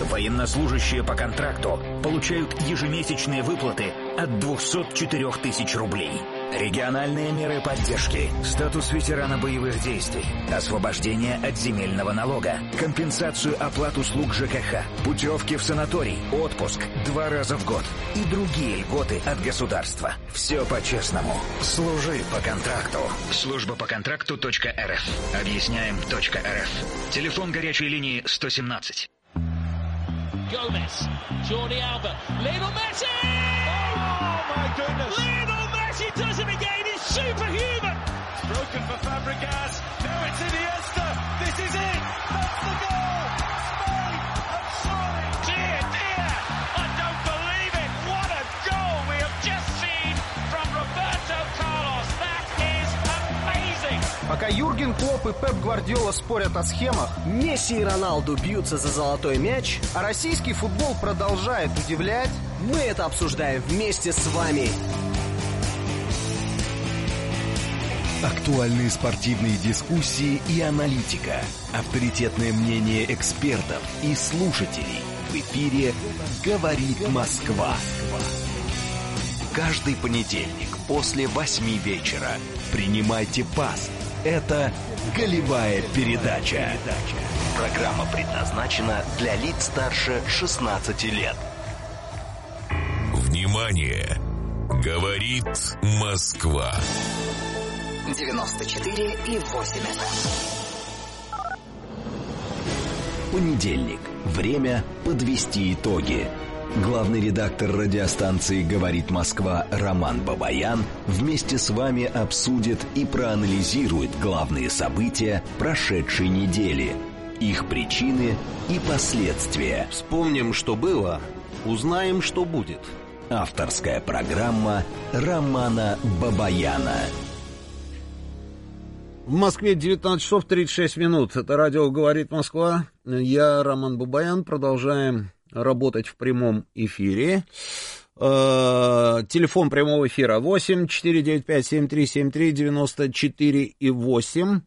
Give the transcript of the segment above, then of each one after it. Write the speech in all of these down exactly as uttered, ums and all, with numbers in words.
Военнослужащие по контракту получают ежемесячные выплаты от двухсот четырёх тысяч рублей. Региональные меры поддержки, статус ветерана боевых действий, освобождение от земельного налога, компенсацию оплат услуг ЖКХ, путевки в санаторий, отпуск два раза в год и другие льготы от государства. Все по-честному. Служи по контракту. Служба по контракту точка эр эф. Объясняем точка эр эф. Телефон горячей линии сто семнадцать. Gomez, Jordi Alba, Lionel Messi! Oh my goodness! Lionel Messi does it again, he's superhuman! Broken for Fabregas, now it's Iniesta, this is it, that's the goal! Spain have surely! Dear, dear, I don't believe it, what a goal we have just seen from Roberto Carlos, that is amazing! Пока Юрген Клопп и Пеп Гвардиола спорят о схемах, Месси и Роналду бьются за золотой мяч, а российский футбол продолжает удивлять, мы это обсуждаем вместе с вами. Актуальные спортивные дискуссии и аналитика. Авторитетное мнение экспертов и слушателей. В эфире «Говорит Москва». Каждый понедельник после восьми вечера принимайте пас. Это «Голевая передача». Программа предназначена для лиц старше шестнадцати лет. Внимание! Говорит Москва. девяносто четыре и восемь эф эм. Понедельник. Время подвести итоги. Главный редактор радиостанции «Говорит Москва» Роман Бабаян вместе с вами обсудит и проанализирует главные события прошедшей недели, их причины и последствия. вспомним, что было, узнаем, что будет. Авторская программа Романа Бабаяна. В Москве девятнадцать часов тридцать шесть минут. Это радио «Говорит Москва». Я Роман Бабаян. Продолжаем работать в прямом эфире. Э, телефон прямого эфира восемь четыре девять пять семь три семь три девяносто четыре и восемь.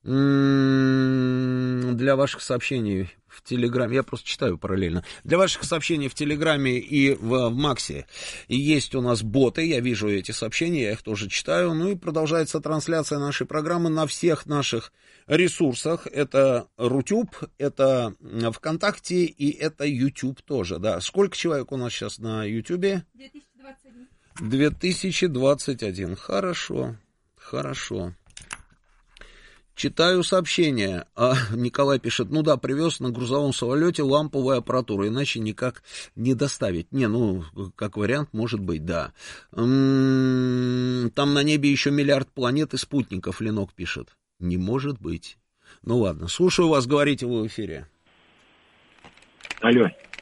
М-м, для ваших сообщений в Телеграме, я просто читаю параллельно, для ваших сообщений в Телеграме и в, в Максе есть у нас боты, я вижу эти сообщения, я их тоже читаю, ну и продолжается трансляция нашей программы на всех наших ресурсах, это Рутюб, это ВКонтакте и это YouTube тоже, да. Сколько человек у нас сейчас на Ютубе? две тысячи двадцать один. две тысячи двадцать один, хорошо, хорошо. Читаю сообщение. А Николай пишет, ну да, привез на грузовом самолете ламповую аппаратуру, иначе никак не доставить. Не, ну, как вариант, может быть, да. М-м, там на небе еще миллиард планет и спутников, Ленок пишет. Не может быть. Ну ладно, слушаю вас, говорите вы в эфире. Алло.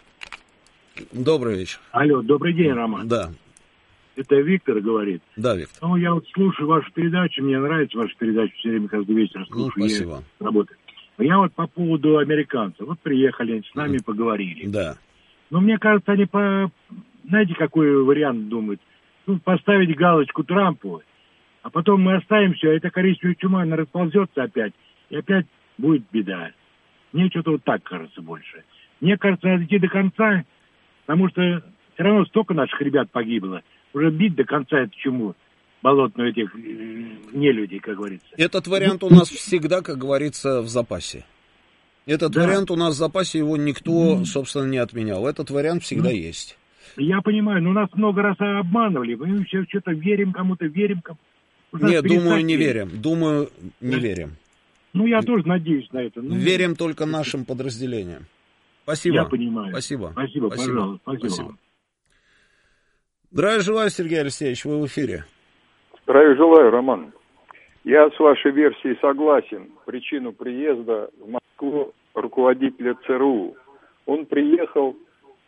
Добрый вечер. Алло, добрый день, Роман. Да. Это Виктор говорит. Да, Виктор. Ну, я вот слушаю вашу передачу, мне нравится ваша передача, все время каждый вечер слушаю. Ну, спасибо. Работаю. Я вот по поводу американцев. Вот приехали, с нами поговорили. Да. Но мне кажется, они по... Знаете, какой вариант думают? Ну, поставить галочку Трампу, а потом мы оставим все, а эта коричневая чума, она расползется опять, и опять будет беда. Мне что-то вот так кажется больше. Мне кажется, надо идти до конца, потому что все равно столько наших ребят погибло. Уже бить до конца эту чуму болотную этих э, нелюдей, как говорится. Этот вариант у нас всегда, как говорится, в запасе. Этот да. вариант у нас в запасе, его никто, mm. собственно, не отменял. Этот вариант всегда mm. есть. Я понимаю, но нас много раз обманывали. Мы сейчас что-то верим кому-то, верим кому-то. Нет, думаю, не верим. Думаю, не да. верим. Ну, я тоже надеюсь на это. Ну, верим только нашим подразделениям. Спасибо. Я понимаю. Спасибо. Спасибо, Спасибо. пожалуйста. Спасибо. Спасибо. Здравия желаю, Сергей Алексеевич, вы в эфире. Здравия желаю, Роман. Я с вашей версией согласен. Причину приезда в Москву руководителя ЦРУ. Он приехал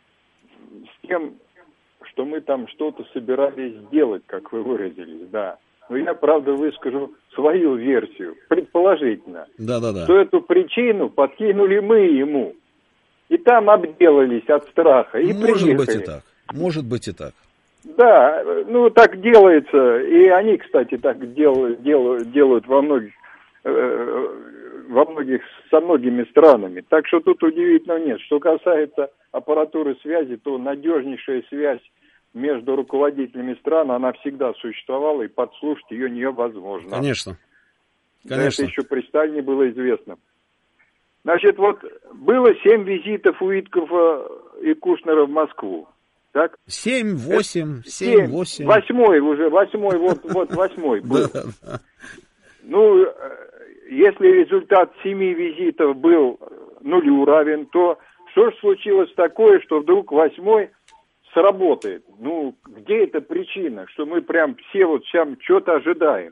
с тем, что мы там что-то собирались сделать, как вы выразились, да. Но я, правда, выскажу свою версию, предположительно. Да-да-да. Что эту причину подкинули мы ему. И там обделались от страха. И Может приехали. быть и так. Может быть и так. Да, ну так делается, и они, кстати, так делают, делают, делают во многих э, во многих, со многими странами. Так что тут удивительного нет. Что касается аппаратуры связи, то надежнейшая связь между руководителями стран, она всегда существовала, и подслушать ее невозможно. Конечно. Да, Конечно. это еще при Сталине было известно. Значит, вот было семь визитов Уиткофа и Кушнера в Москву. Так? Семь, восемь, семь, восемь. Восьмой уже, восьмой, вот, вот восьмой был. Ну, если результат семи визитов был нулю равен, то что же случилось такое, что вдруг восьмой сработает? Ну, где эта причина, что мы прям все вот сейчас что-то ожидаем?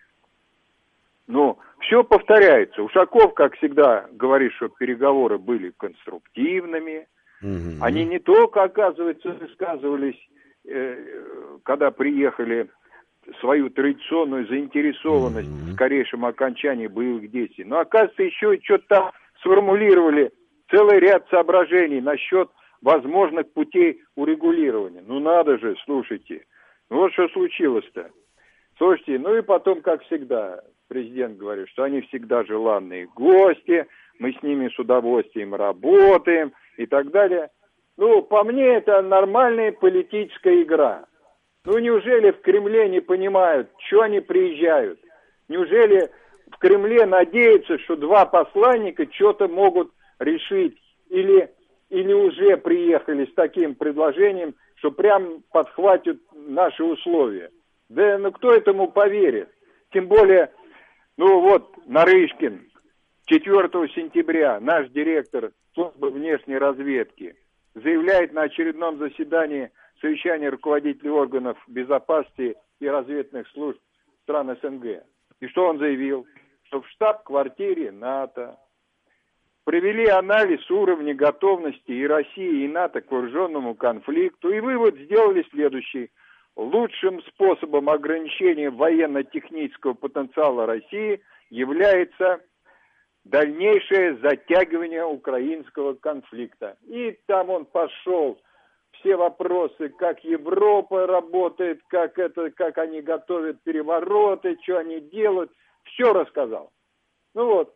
Ну, все повторяется. Ушаков, как всегда, говорит, что переговоры были конструктивными. Угу. Они не только, оказывается, высказывались, э, когда приехали, свою традиционную заинтересованность mm-hmm. в скорейшем окончании боевых действий. Но, оказывается, еще и что-то там сформулировали целый ряд соображений насчет возможных путей урегулирования. Ну, надо же, слушайте. Ну, вот что случилось-то. Слушайте, ну и потом, как всегда, президент говорит, что они всегда желанные гости, мы с ними с удовольствием работаем и так далее. Ну, по мне, это нормальная политическая игра. Ну, неужели в Кремле не понимают, что они приезжают? Неужели в Кремле надеются, что два посланника что-то могут решить? Или, или уже приехали с таким предложением, что прям подхватят наши условия? Да ну кто этому поверит? Тем более, ну вот, Нарышкин, четвёртого сентября, наш директор службы внешней разведки, заявляет на очередном заседании совещания руководителей органов безопасности и разведных служб стран СНГ. И что он заявил? Что в штаб-квартире НАТО провели анализ уровня готовности и России, и НАТО к вооруженному конфликту, и вывод сделали следующий. Лучшим способом ограничения военно-технического потенциала России является дальнейшее затягивание украинского конфликта. И там он пошел. Все вопросы, как Европа работает, как это, как они готовят перевороты, что они делают, все рассказал. Ну вот.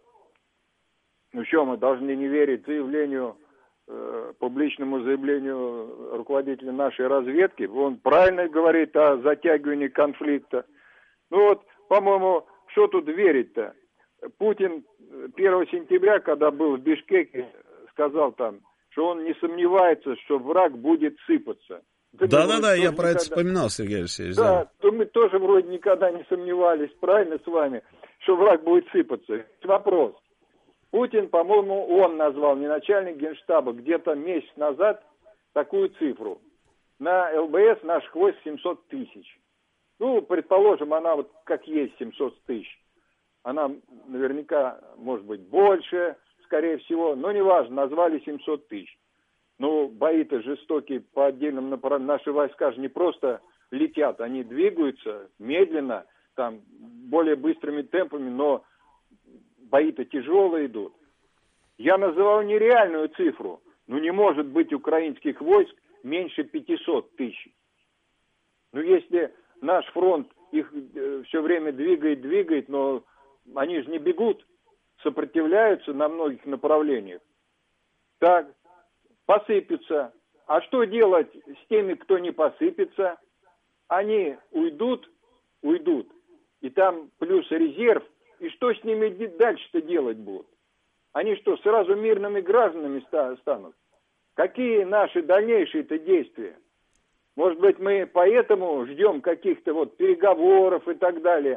Ну что, мы должны не верить заявлению, э, публичному заявлению руководителя нашей разведки? Он правильно говорит о затягивании конфликта. Ну вот, по-моему, что тут верить-то? Путин первого сентября, когда был в Бишкеке, сказал там, что он не сомневается, что враг будет сыпаться. Да-да-да, я про никогда... это вспоминал, Сергей Алексеевич. Да, да, то мы тоже вроде никогда не сомневались, правильно с вами, что враг будет сыпаться. Вопрос. Путин, по-моему, он назвал, не начальник Генштаба, где-то месяц назад такую цифру. На ЛБС наш войск семьсот тысяч. Ну, предположим, она вот как есть семьсот тысяч. Она наверняка может быть больше, скорее всего, но неважно, назвали семьсот тысяч. Ну, бои-то жестокие по отдельным направлениям. Наши войска же не просто летят, они двигаются медленно, там, более быстрыми темпами, но бои-то тяжелые идут. Я называл нереальную цифру. Ну, не может быть украинских войск меньше пятьсот тысяч. Ну, если наш фронт их э, все время двигает, двигает, но они же не бегут, сопротивляются на многих направлениях. Так, посыпятся. А что делать с теми, кто не посыпется? Они уйдут, уйдут, и там плюс резерв, и что с ними дальше-то делать будут? Они что, сразу мирными гражданами станут? Какие наши дальнейшие-то действия? Может быть, мы поэтому ждем каких-то вот переговоров и так далее?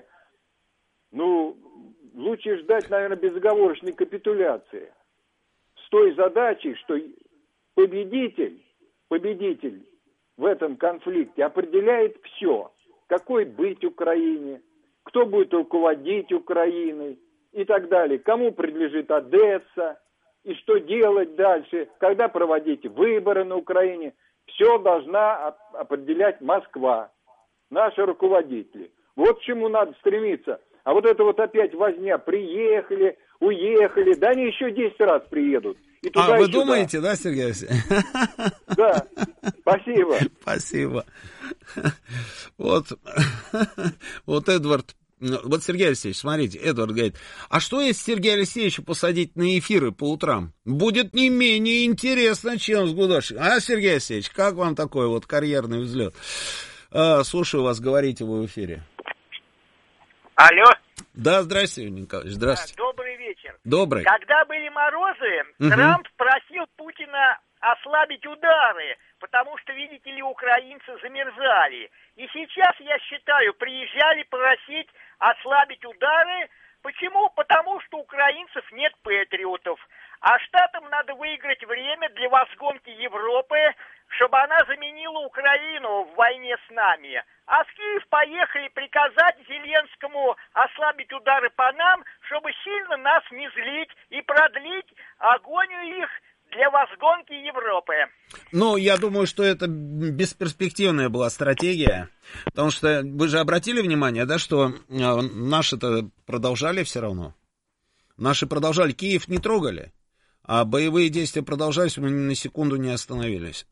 Ну, лучше ждать, наверное, безоговорочной капитуляции. С той задачей, что победитель, победитель в этом конфликте определяет все. Какой быть Украине, кто будет руководить Украиной и так далее. Кому принадлежит Одесса и что делать дальше, когда проводить выборы на Украине. Все должна определять Москва, наши руководители. Вот к чему надо стремиться. А вот это вот опять возня, приехали, уехали, да они еще десять раз приедут. И туда, а, вы и думаете, да, Сергей Алексеевич? Да, спасибо. Спасибо. Вот, вот Эдвард Вот Сергей Алексеевич, смотрите, Эдвард говорит, а что если Сергея Алексеевича посадить на эфиры по утрам? Будет не менее интересно, чем с Гудоши. А, Сергей Алексеевич, как вам такой вот карьерный взлет? А, слушаю вас, говорите вы в эфире. Алло. Да, здравствуйте, Николаевич, здравствуйте. Добрый вечер. Добрый. Когда были морозы, угу. Трамп просил Путина ослабить удары, потому что, видите ли, украинцы замерзали. И сейчас, я считаю, приезжали просить ослабить удары. Почему? Потому что у украинцев нет патриотов. А штатам надо выиграть время для возгонки Европы, чтобы она заменила Украину в войне с нами. А в Киев поехали приказать Зеленскому ослабить удары по нам, чтобы сильно нас не злить и продлить агонию их для возгонки Европы. Ну, я думаю, что это бесперспективная была стратегия, потому что вы же обратили внимание, да, что наши-то продолжали все равно. Наши продолжали, Киев не трогали, а боевые действия продолжались, мы ни на секунду не остановились.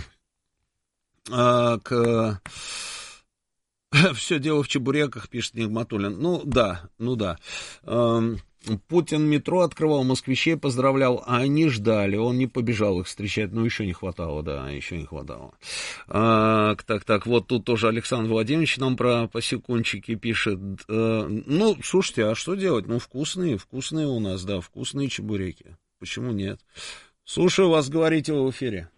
К... Все дело в чебуреках, пишет Нигматуллин. Ну, да, ну да. Путин метро открывал, москвичей поздравлял, а они ждали, он не побежал их встречать, ну, еще не хватало, да, еще не хватало. А, так, так, вот тут тоже Александр Владимирович нам про посекундчики пишет. А, ну, слушайте, а что делать? Ну, вкусные, вкусные у нас, да, вкусные чебуреки. Почему нет? Слушаю вас, говорите вы в эфире.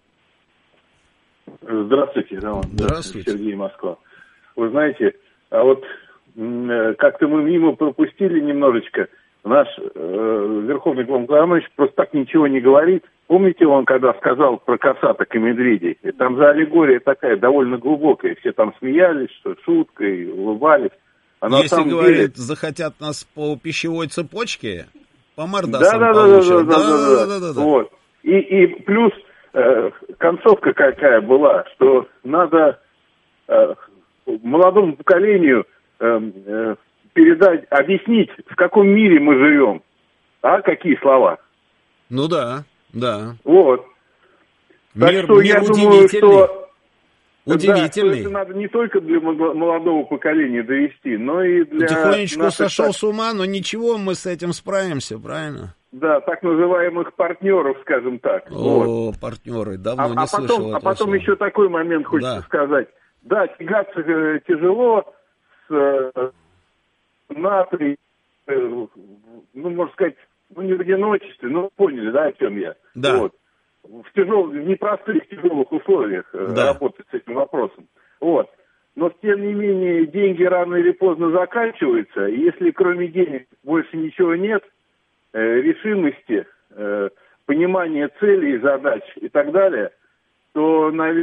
Здравствуйте, Роман. Здравствуйте. Сергей, Москва. Вы знаете, а вот как-то мы мимо пропустили немножечко. Наш э, верховный главнокомандующий просто так ничего не говорит. Помните, он когда сказал про косаток и медведей? И там же аллегория такая довольно глубокая. Все там смеялись, что шуткой, улыбались. А на Если, самом говорит, деле... захотят нас по пищевой цепочке, по да, мордасам да, получат. Да, да, да, да, да, да, да. Вот. И, и плюс э, концовка какая была, что надо э, молодому поколению э, э, передать, объяснить, в каком мире мы живем. А какие слова? Ну да, да. Вот. Мир, так что мир я удивительный. думаю, что... Удивительный. Да, что это надо не только для молодого поколения довести, но и для... Потихонечку наших, сошел так... с ума, но ничего, мы с этим справимся, правильно? Да, так называемых партнеров, скажем так. О, вот. партнеры, давно а, не а слышал потом, этого А потом слова. еще такой момент хочется да. сказать. Да, тягаться тяжело с э, НАТО, э, ну, можно сказать, ну, не в одиночестве, ну, поняли, да, о чем я? Да. Вот. В тяжелых, в непростых, тяжелых условиях э, да. работать с этим вопросом. Вот. Но, тем не менее, деньги рано или поздно заканчиваются, и если кроме денег больше ничего нет, э, решимости, э, понимания целей, задач и так далее, то, наверное,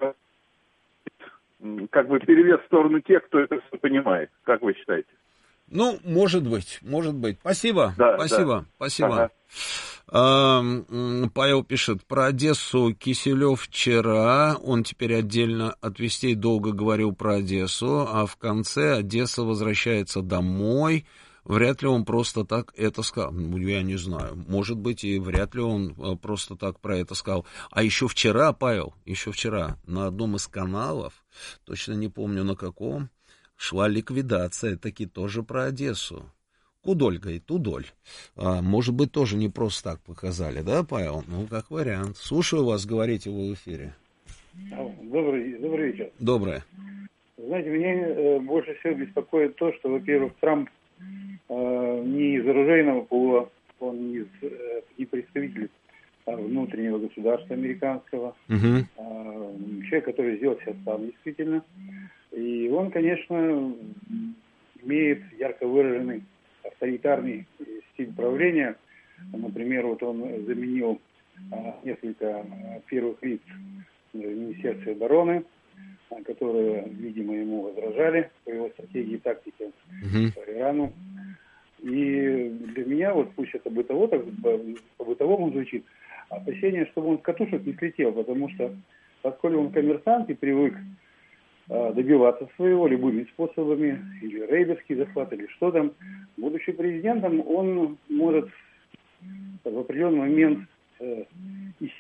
как бы перевес в сторону тех, кто это все понимает. Как вы считаете? Ну, может быть, может быть. Спасибо, да, спасибо, да. спасибо. Ага. Павел пишет, про Одессу Киселев вчера, он теперь отдельно от Вестей долго говорил про Одессу, а в конце Одесса возвращается домой. Вряд ли он просто так это сказал. Ну, я не знаю. Может быть, и вряд ли он просто так про это сказал. А еще вчера, Павел, еще вчера на одном из каналов, точно не помню на каком, шла ликвидация, таки тоже про Одессу. Удоль, говорит, удоль. А, может быть, тоже не просто так показали, да, Павел? Ну, как вариант. Слушаю вас, говорите вы в эфире. Добрый, добрый вечер. Доброе. Знаете, меня э, больше всего беспокоит то, что, во-первых, Трамп э, не из оружейного пула, он не, из, э, не представитель э, внутреннего государства американского, угу. э, человек, который сделал себя сам, действительно. И он, конечно, имеет ярко выраженный авторитарный стиль правления. Например, вот он заменил а, несколько а, первых лиц в Министерстве обороны, а, которые, видимо, ему возражали по его стратегии и тактике uh-huh. по Ирану. И для меня, вот пусть это бытово, так, по-бытовому звучит, опасение, чтобы он с катушек не слетел, потому что, поскольку он коммерсант и привык добиваться своего любыми способами, или рейдерский захват, или что там, будучи президентом, он может в определенный момент э, иссякнуть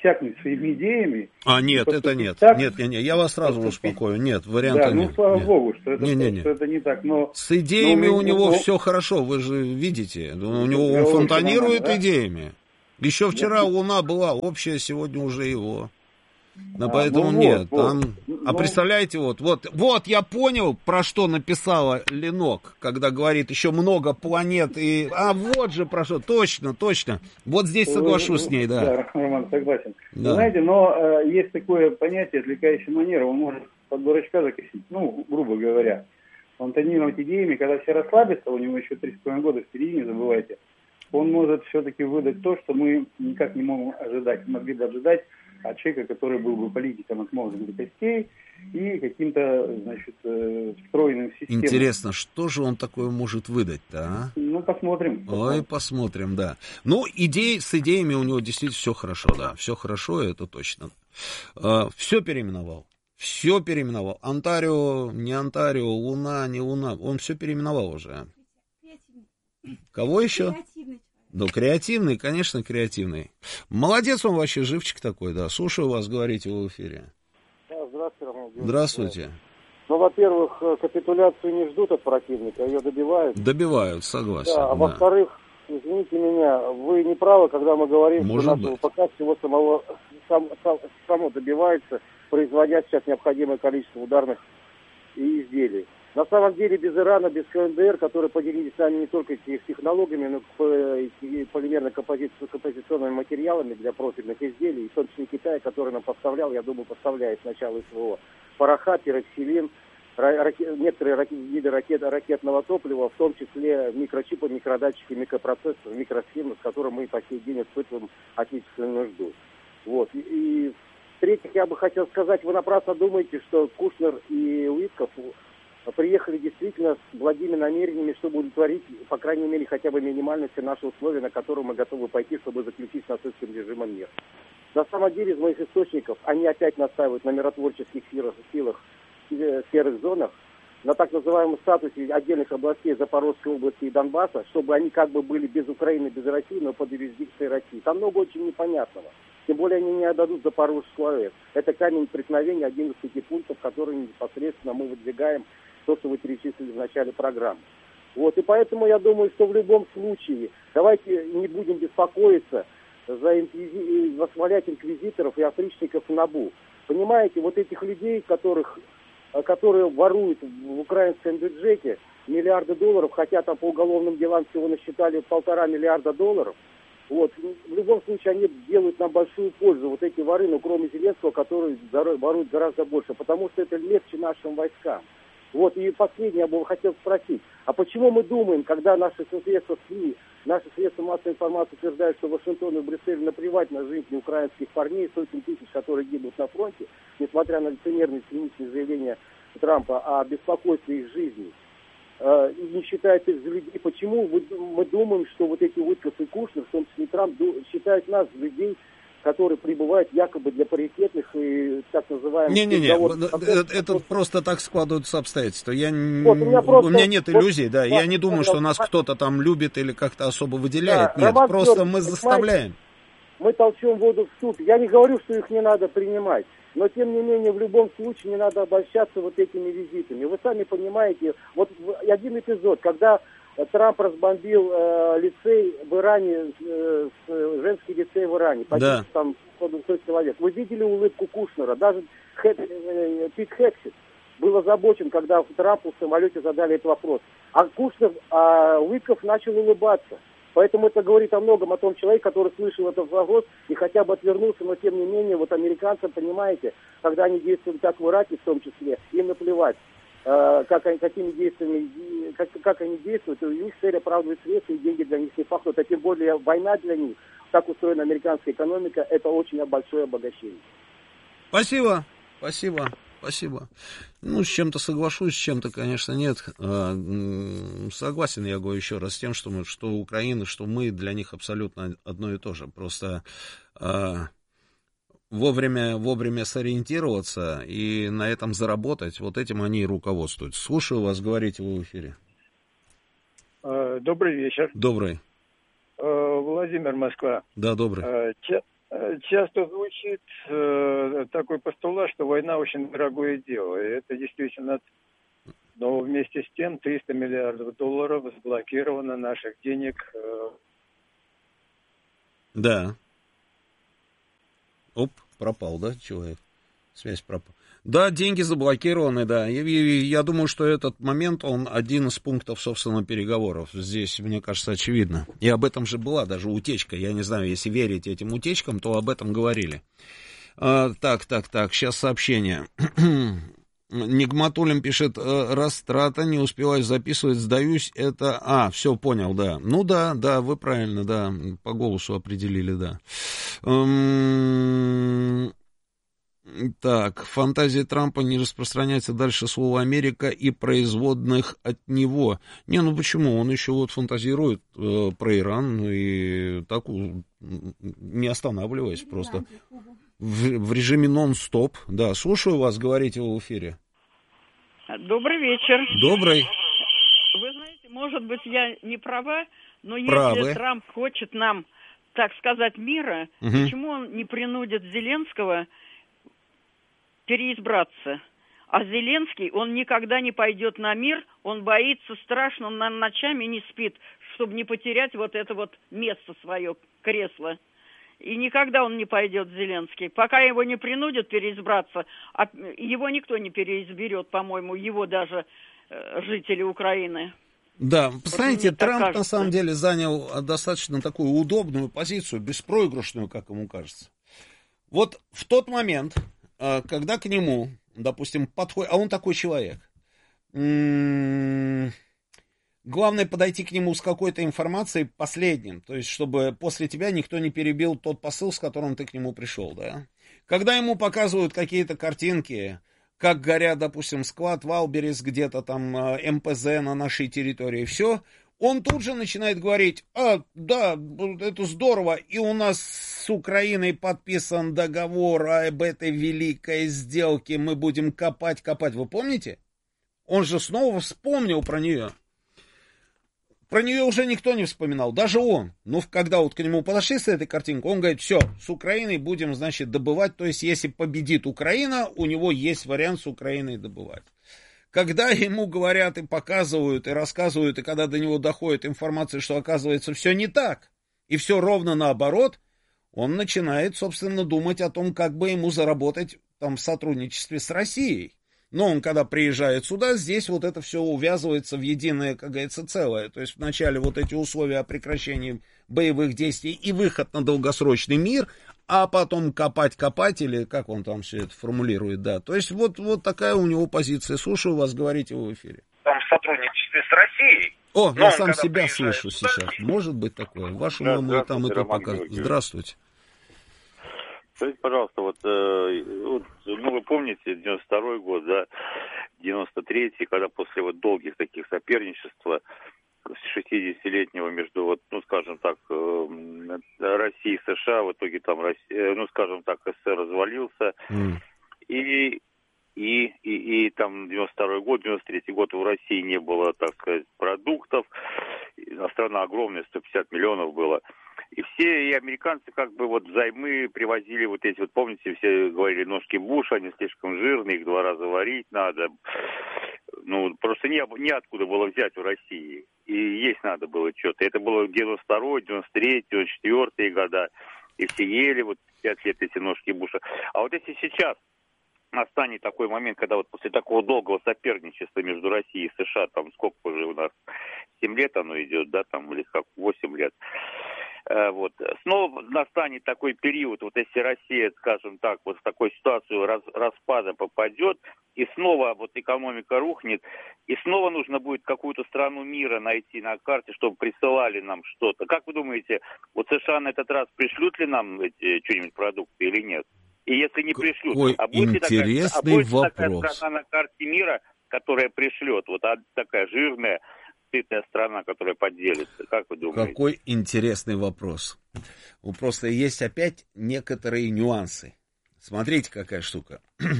иссякнуть своими идеями. А, нет, это нет. Так, нет, нет, нет, я вас сразу успокою. Нет, варианта да, ну, нет. слава нет. богу, что это, не, не, не. что это не так. Но, с идеями но у него но... все хорошо, вы же видите. У него Я он фонтанирует да? идеями. Еще вчера да. Луна была общая, сегодня уже его. Да, а, поэтому ну, нет. Вот, там... вот. А ну... представляете, вот, вот, вот я понял, про что написала Ленок, когда говорит еще много планет. И... А вот же про что. Точно, точно. Вот здесь соглашусь вы, с ней, да. Да, Роман, согласен. Да. Вы знаете, но э, есть такое понятие отвлекающей манеры. Он может под дурачка закосить, ну, грубо говоря. Фонтанировать идеями, когда все расслабятся, у него еще три с половиной года впереди, не забывайте, он может все-таки выдать то, что мы никак не можем ожидать, могли бы ожидать от человека, который был бы политиком от мозга до костей и каким-то, значит, встроенным в систему. Интересно, что же он такое может выдать-то, а? Ну, посмотрим. Ой, посмотрим, да. Ну, идей, с идеями у него действительно все хорошо, да, все хорошо, это точно. Все переименовал. Все переименовал. Онтарио, не Онтарио, Луна, не Луна. Он все переименовал уже. Кого еще? Креативный. Да, креативный, конечно, креативный. Молодец он вообще, живчик такой, да. Слушаю вас, говорите в эфире. Да, здравствуйте, Роман. Здравствуйте. Ну, во-первых, капитуляцию не ждут от противника, ее добивают. Добивают, согласен. Да, а да. во-вторых, извините меня, вы не правы, когда мы говорим, Может что нашего ВПК всего самого, сам, сам, само добивается, производя сейчас необходимое количество ударных и изделий. На самом деле без Ирана, без КНДР, которые поделились с нами не только их технологиями, но и полимерно-композиционными материалами для профильных изделий, и в том числе Китай, который нам поставлял, я думаю, поставляет с начала СВО, пороха, пироксилин, ракет, некоторые ракет, виды ракет, ракетного топлива, в том числе микрочипы, микродатчики, микропроцессоры, микросхемы, с которыми мы по сей день испытываем отечественную нужду. Вот. И, и в-третьих, я бы хотел сказать, вы напрасно думаете, что Кушнер и Уитков приехали действительно с благими намерениями, чтобы удовлетворить, по крайней мере, хотя бы минимально все наши условия, на которые мы готовы пойти, чтобы заключить с нацистским режимом мир. На самом деле, из моих источников, они опять настаивают на миротворческих силах, силах в серых зонах, на так называемом статусе отдельных областей Запорожской области и Донбасса, чтобы они как бы были без Украины, без России, но под юрисдикцией России. Там много очень непонятного. Тем более они не отдадут Запорожскую АЭС. Это камень преткновения, один из пяти пунктов, которые непосредственно мы выдвигаем, то, что вы перечислили в начале программы. Вот, и поэтому я думаю, что в любом случае, давайте не будем беспокоиться за инквизи... восхвалять инквизиторов и опричников НАБУ. Понимаете, вот этих людей, которых, которые воруют в украинском бюджете миллиарды долларов, хотя там по уголовным делам всего насчитали полтора миллиарда долларов, вот, в любом случае они делают нам большую пользу, вот эти воры, но кроме Зеленского, которые воруют гораздо больше, потому что это легче нашим войскам. Вот, и последнее я бы хотел спросить, а почему мы думаем, когда наши средства СМИ, наши средства массовой информации утверждают, что Вашингтон и Брюссель наплевать на жизни украинских парней, сотен тысяч, которые гибнут на фронте, несмотря на лицемерные циничные заявления Трампа о беспокойстве их жизни, э, и не считают их за людей, почему мы думаем, что вот эти Уитков и Кушнер, в том числе и Трамп, считают нас за людей, которые прибывают якобы для паритетных и так называемых... Не-не-не, это, это просто так складываются обстоятельства. Я, вот, у, меня просто, у меня нет иллюзий, вот, да, вот, я не думаю, вот, что нас вот, кто-то там любит или как-то особо выделяет. Да, нет, Роман просто Федорович, мы заставляем. Мы толчем воду в суп. Я не говорю, что их не надо принимать. Но, тем не менее, в любом случае не надо обольщаться вот этими визитами. Вы сами понимаете, вот один эпизод, когда Трамп разбомбил э, лицей в Иране, э, женский лицей в Иране, почти да. там сто человек. Вы видели улыбку Кушнера? Даже Хэт, э, Пит Хексет был озабочен, когда Трампу в самолете задали этот вопрос. А Кушнер, а Уитков начал улыбаться. Поэтому это говорит о многом, о том человеке, который слышал этот вопрос и хотя бы отвернулся, но тем не менее, вот американцам, понимаете, когда они действуют так в Ираке в том числе, им наплевать. Как они, какими действиями, как, как они действуют, и у них цель оправдывает средства, и деньги для них не пахнут, а тем более война для них, как устроена американская экономика, это очень большое обогащение. Спасибо, спасибо, спасибо. Ну, с чем-то соглашусь, с чем-то, конечно, нет. Согласен, я говорю еще раз, с тем, что, мы, что Украина, что мы для них абсолютно одно и то же. Просто... Вовремя, вовремя сориентироваться и на этом заработать, вот этим они и руководствуются. Слушаю вас, говорите вы в эфире. Добрый вечер. Добрый. Владимир, Москва. Да, добрый. Часто звучит э, такой постулат, что война очень дорогое дело. И это действительно... Но вместе с тем триста миллиардов долларов заблокировано наших денег. Э... Да. Оп, пропал, да, человек? Связь пропала. Да, деньги заблокированы, да. И, и, я думаю, что этот момент, он один из пунктов, собственно, переговоров. Здесь, мне кажется, очевидно. И об этом же была даже утечка. Я не знаю, если верить этим утечкам, то об этом говорили. А, так, так, так, сейчас сообщение. Нигматулин пишет, растрата, не успеваю записывать, сдаюсь, это... А, все, понял, да. Ну да, да, вы правильно, да, по голосу определили, да. Эм... Так, фантазия Трампа не распространяется дальше слова Америка и производных от него. Не, ну почему? Он еще вот фантазирует э, про Иран и так не останавливаясь просто. В, в режиме нон-стоп. Да, слушаю вас, говорите в эфире. Добрый вечер. Добрый. Вы знаете, может быть, я не права, но Правы. Если Трамп хочет нам, так сказать, мира, угу. Почему он не принудит Зеленского переизбраться? А Зеленский, он никогда не пойдет на мир, он боится страшно, он ночами не спит, чтобы не потерять вот это вот место свое, кресло. И никогда он не пойдет, Зеленский. Пока его не принудят переизбраться, а его никто не переизберет, по-моему, его даже э, жители Украины. Да, знаете, Трамп кажется. на самом деле занял достаточно такую удобную позицию, беспроигрышную, как ему кажется. Вот в тот момент, когда к нему, допустим, подходит, а он такой человек, м-м, главное подойти к нему с какой-то информацией последним, то есть чтобы после тебя никто не перебил тот посыл, с которым ты к нему пришел, да. Когда ему показывают какие-то картинки, как горят, допустим, склад Валберес, где-то там эм пэ зэ на нашей территории, все, он тут же начинает говорить, а, да, это здорово, и у нас с Украиной подписан договор об этой великой сделке, мы будем копать, копать. Вы помните? Он же снова вспомнил про нее. Про нее уже никто не вспоминал, даже он. Но когда вот к нему подошли с этой картинкой, он говорит, все, с Украиной будем, значит, добывать, то есть если победит Украина, у него есть вариант с Украиной добывать. Когда ему говорят и показывают, и рассказывают, и когда до него доходит информация, что оказывается все не так, и все ровно наоборот, он начинает, собственно, думать о том, как бы ему заработать там в сотрудничестве с Россией. Но он, когда приезжает сюда, здесь вот это все увязывается в единое, как говорится, целое. То есть вначале вот эти условия о прекращении боевых действий и выход на долгосрочный мир, а потом копать-копать, или как он там все это формулирует, да. То есть вот, вот такая у него позиция. Слушаю вас, говорите в эфире. Там в сотрудничестве с Россией. О, Но я сам себя слышу сюда, сейчас. Может быть такое? Вашу да, маму и там и то показывают. Здравствуйте. Скажите, пожалуйста, вот, э, вот, ну, вы помните, девяносто второй год, да, девяносто третий, когда после вот долгих таких соперничества шестидесятилетнего между, вот, ну, скажем так, э, Россией и США, в итоге там, Россия, ну, скажем так, СССР развалился, mm. и, и, и, и там девяносто второй год, девяносто третий год в России не было, так сказать, продуктов, а страна огромная, сто пятьдесят миллионов было. И все, и американцы как бы вот взаймы привозили вот эти, вот помните, все говорили, ножки Буша, они слишком жирные, их два раза варить надо. Ну, просто не, неоткуда было взять в России. И есть надо было что-то. Это было девяносто второй, девяносто третий, девяносто четвёртый года. И все ели вот пять лет эти ножки Буша. А вот если сейчас настанет такой момент, когда вот после такого долгого соперничества между Россией и США, там сколько уже у нас, семь лет оно идет, да, там, или как, восемь лет, вот, снова настанет такой период, вот если Россия, скажем так, вот в такую ситуацию раз, распада попадет, и снова вот экономика рухнет, и снова нужно будет какую-то страну мира найти на карте, чтобы присылали нам что-то. Как вы думаете, вот США на этот раз пришлют ли нам эти что-нибудь продукты или нет? И если не пришлют, Какой а будет, интересный такая, а будет вопрос. такая страна на карте мира, которая пришлет, вот такая жирная, сытая страна, которая поделится, как вы думаете? Какой интересный вопрос. Ну, просто есть опять некоторые нюансы. Смотрите, какая штука.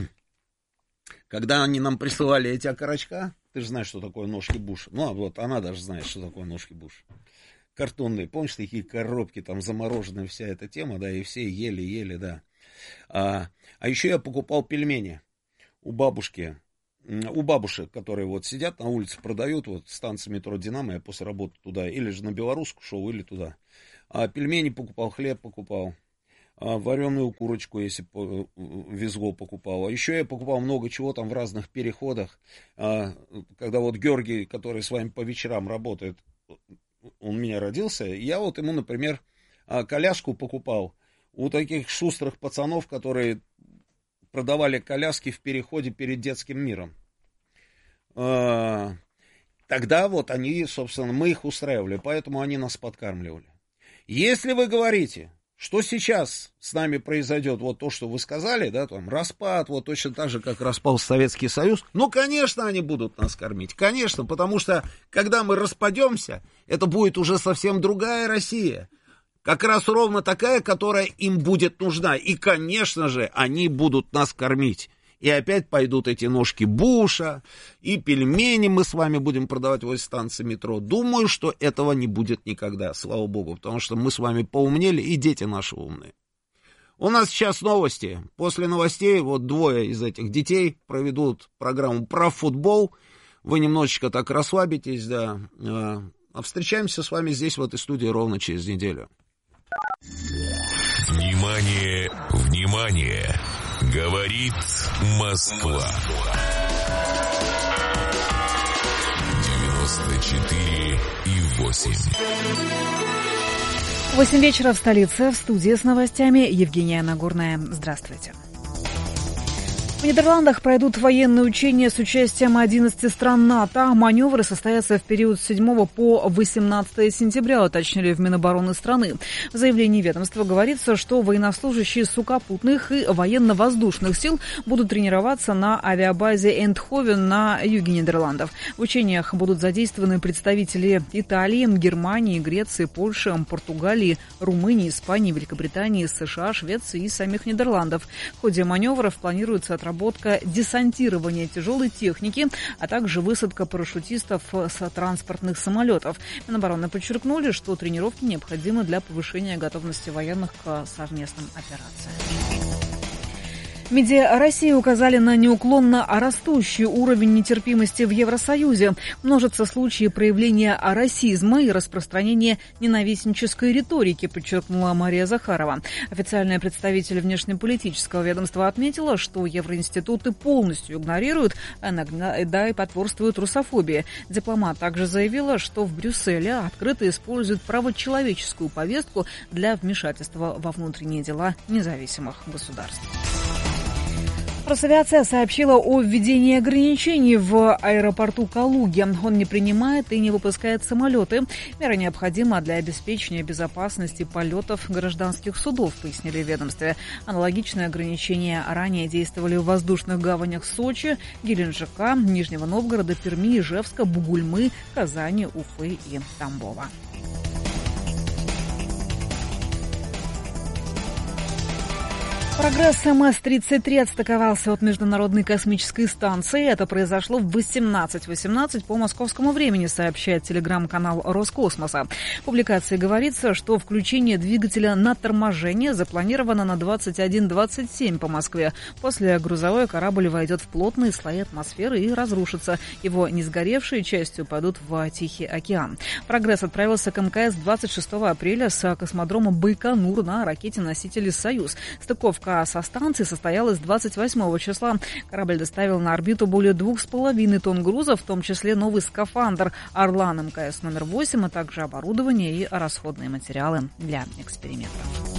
Когда они нам присылали эти окорочка, ты же знаешь, что такое ножки Буша. Ну, а вот она даже знает, что такое ножки Буша. картонные, помнишь, такие коробки, там замороженная вся эта тема, да, и все ели-ели, да. А, а еще я покупал пельмени у бабушки, у бабушек, которые вот сидят на улице, продают, вот станция метро «Динамо», я после работы туда, или же на Белорусскую шел, или туда. А пельмени покупал, хлеб покупал, а вареную курочку, если по, везло, покупал. А еще я покупал много чего там в разных переходах. А, когда вот Георгий, который с вами по вечерам работает, он у меня родился, я вот ему, например, коляску покупал у таких шустрых пацанов, которые продавали коляски в переходе перед детским миром. Тогда вот они, собственно, мы их устраивали, поэтому они нас подкармливали. Если вы говорите, что сейчас с нами произойдет, вот то, что вы сказали, да, там, распад, вот точно так же, как распал Советский Союз, ну, конечно, они будут нас кормить, конечно, потому что, когда мы распадемся, это будет уже совсем другая Россия. Как раз ровно такая, которая им будет нужна. И, конечно же, они будут нас кормить. И опять пойдут эти ножки Буша, и пельмени мы с вами будем продавать возле станции метро. Думаю, что этого не будет никогда, слава богу, потому что мы с вами поумнели, и дети наши умные. У нас сейчас новости. После новостей вот двое из этих детей проведут программу про футбол. Вы немножечко так расслабитесь, да. А встречаемся с вами здесь, в этой студии, ровно через неделю. Внимание, внимание! Говорит Москва. девяносто четыре и восемь. Восемь вечера в столице. В студии с новостями Евгения Нагорная. Здравствуйте. В Нидерландах пройдут военные учения с участием одиннадцати стран НАТО. Маневры состоятся в период с седьмого по восемнадцатое сентября, уточнили в Минобороны страны. В заявлении ведомства говорится, что военнослужащие сухопутных и военно-воздушных сил будут тренироваться на авиабазе Эндховен на юге Нидерландов. В учениях будут задействованы представители Италии, Германии, Греции, Польши, Португалии, Румынии, Испании, Великобритании, США, Швеции и самих Нидерландов. В ходе маневров планируется отработка десантирования тяжелой техники, а также высадка парашютистов с транспортных самолетов. Минобороны подчеркнули, что тренировки необходимы для повышения готовности военных к совместным операциям. Медиа России указали на неуклонно растущий уровень нетерпимости в Евросоюзе. Множатся случаи проявления расизма и распространения ненавистнической риторики, подчеркнула Мария Захарова. Официальный представитель внешнеполитического ведомства отметила, что евроинституты полностью игнорируют, да и потворствуют русофобии. Дипломат также заявила, что в Брюсселе открыто используют правочеловеческую повестку для вмешательства во внутренние дела независимых государств. Росавиация сообщила о введении ограничений в аэропорту Калуги. Он не принимает и не выпускает самолеты. Мера необходима для обеспечения безопасности полетов гражданских судов, пояснили в ведомстве. Аналогичные ограничения ранее действовали в воздушных гаванях Сочи, Геленджика, Нижнего Новгорода, Перми, Ижевска, Бугульмы, Казани, Уфы и Тамбова. Прогресс эм эс тридцать три отстыковался от Международной космической станции. Это произошло в восемнадцать восемнадцать по московскому времени, сообщает телеграм-канал Роскосмоса. В публикации говорится, что включение двигателя на торможение запланировано на двадцать один двадцать семь по Москве. После грузовой корабль войдет в плотные слои атмосферы и разрушится. Его несгоревшие части упадут в Тихий океан. Прогресс отправился к эм ка эс двадцать шестого апреля с космодрома Байконур на ракете-носителе «Союз». Стыковка со станции состоялась двадцать восьмого числа. Корабль доставил на орбиту более двух с половиной тонн груза, в том числе новый скафандр «Орлан» эм ка эс номер восемь, а также оборудование и расходные материалы для экспериментов.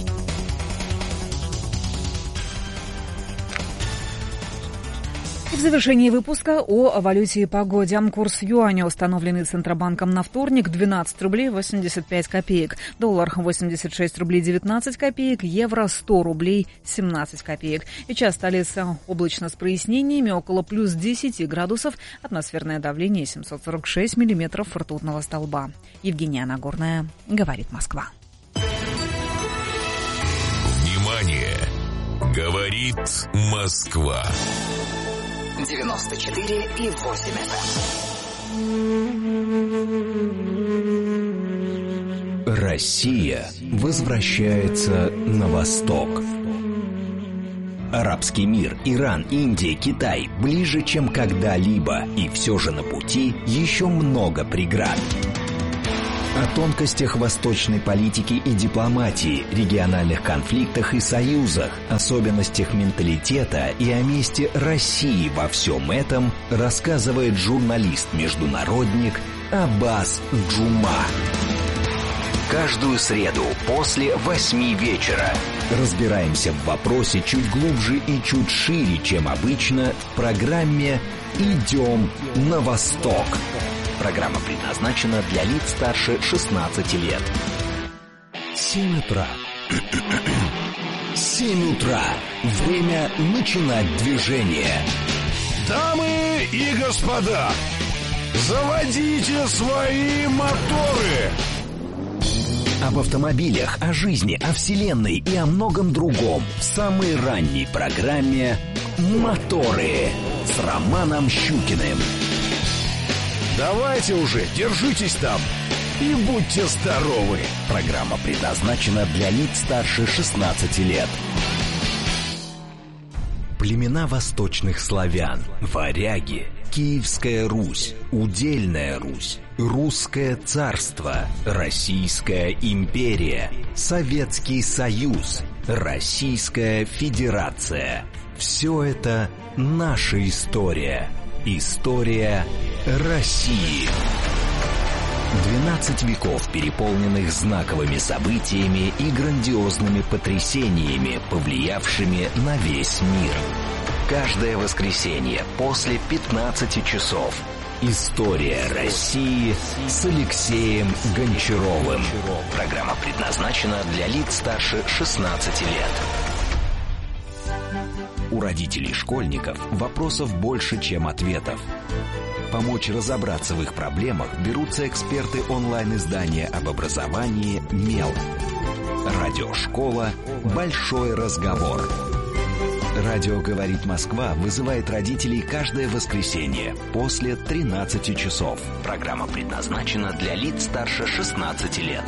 И в завершении выпуска о валюте и погоде. Курс юаня, установленный Центробанком на вторник, двенадцать рублей восемьдесят пять копеек. Доллар восемьдесят шесть рублей девятнадцать копеек. Евро сто рублей семнадцать копеек. Сейчас столица облачно с прояснениями, около плюс десять градусов. Атмосферное давление семьсот сорок шесть миллиметров ртутного столба. Евгения Нагорная, говорит Москва. Внимание! Говорит Москва. девяносто четыре и восемь эф эм. Россия возвращается на восток. Арабский мир, Иран, Индия, Китай ближе, чем когда-либо, и все же на пути еще много преград. О тонкостях восточной политики и дипломатии, региональных конфликтах и союзах, особенностях менталитета и о месте России во всем этом рассказывает журналист-международник Аббас Джума. Каждую среду после восьми вечера разбираемся в вопросе чуть глубже и чуть шире, чем обычно, в программе «Идем на восток». Программа предназначена для лиц старше шестнадцати лет. Семь утра. Семь утра. Время начинать движение. Дамы и господа, заводите свои моторы. Об автомобилях, о жизни, о вселенной и о многом другом в самой ранней программе «Моторы» с Романом Щукиным. Давайте уже, держитесь там и будьте здоровы. Программа предназначена для лиц старше шестнадцати лет. Племена восточных славян, варяги, Киевская Русь, Удельная Русь, Русское царство, Российская империя, Советский Союз, Российская Федерация. Все это наша история. История России. двенадцать веков, переполненных знаковыми событиями и грандиозными потрясениями, повлиявшими на весь мир. Каждое воскресенье после пятнадцати часов. История России с Алексеем Гончаровым. Программа предназначена для лиц старше шестнадцати лет. У родителей школьников вопросов больше, чем ответов. Помочь разобраться в их проблемах берутся эксперты онлайн-издания об образовании «Мел». Радиошкола «Большой разговор». Радио «Говорит Москва» вызывает родителей каждое воскресенье после тринадцати часов. Программа предназначена для лиц старше шестнадцати лет.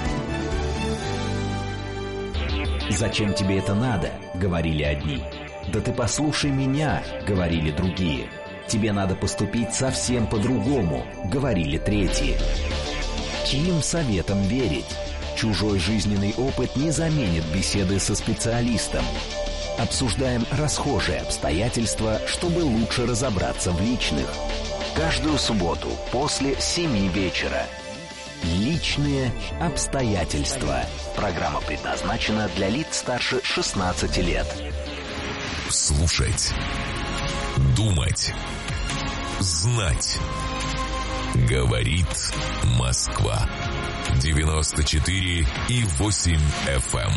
«Зачем тебе это надо?» — говорили одни. «Да ты послушай меня», — говорили другие. «Тебе надо поступить совсем по-другому», — говорили третьи. Чьим советам верить? Чужой жизненный опыт не заменит беседы со специалистом. Обсуждаем расхожие обстоятельства, чтобы лучше разобраться в личных. Каждую субботу после семи вечера. Личные обстоятельства. Программа предназначена для лиц старше шестнадцати лет. Слушать, думать, знать. Говорит Москва. девяносто четыре и восемь эф эм.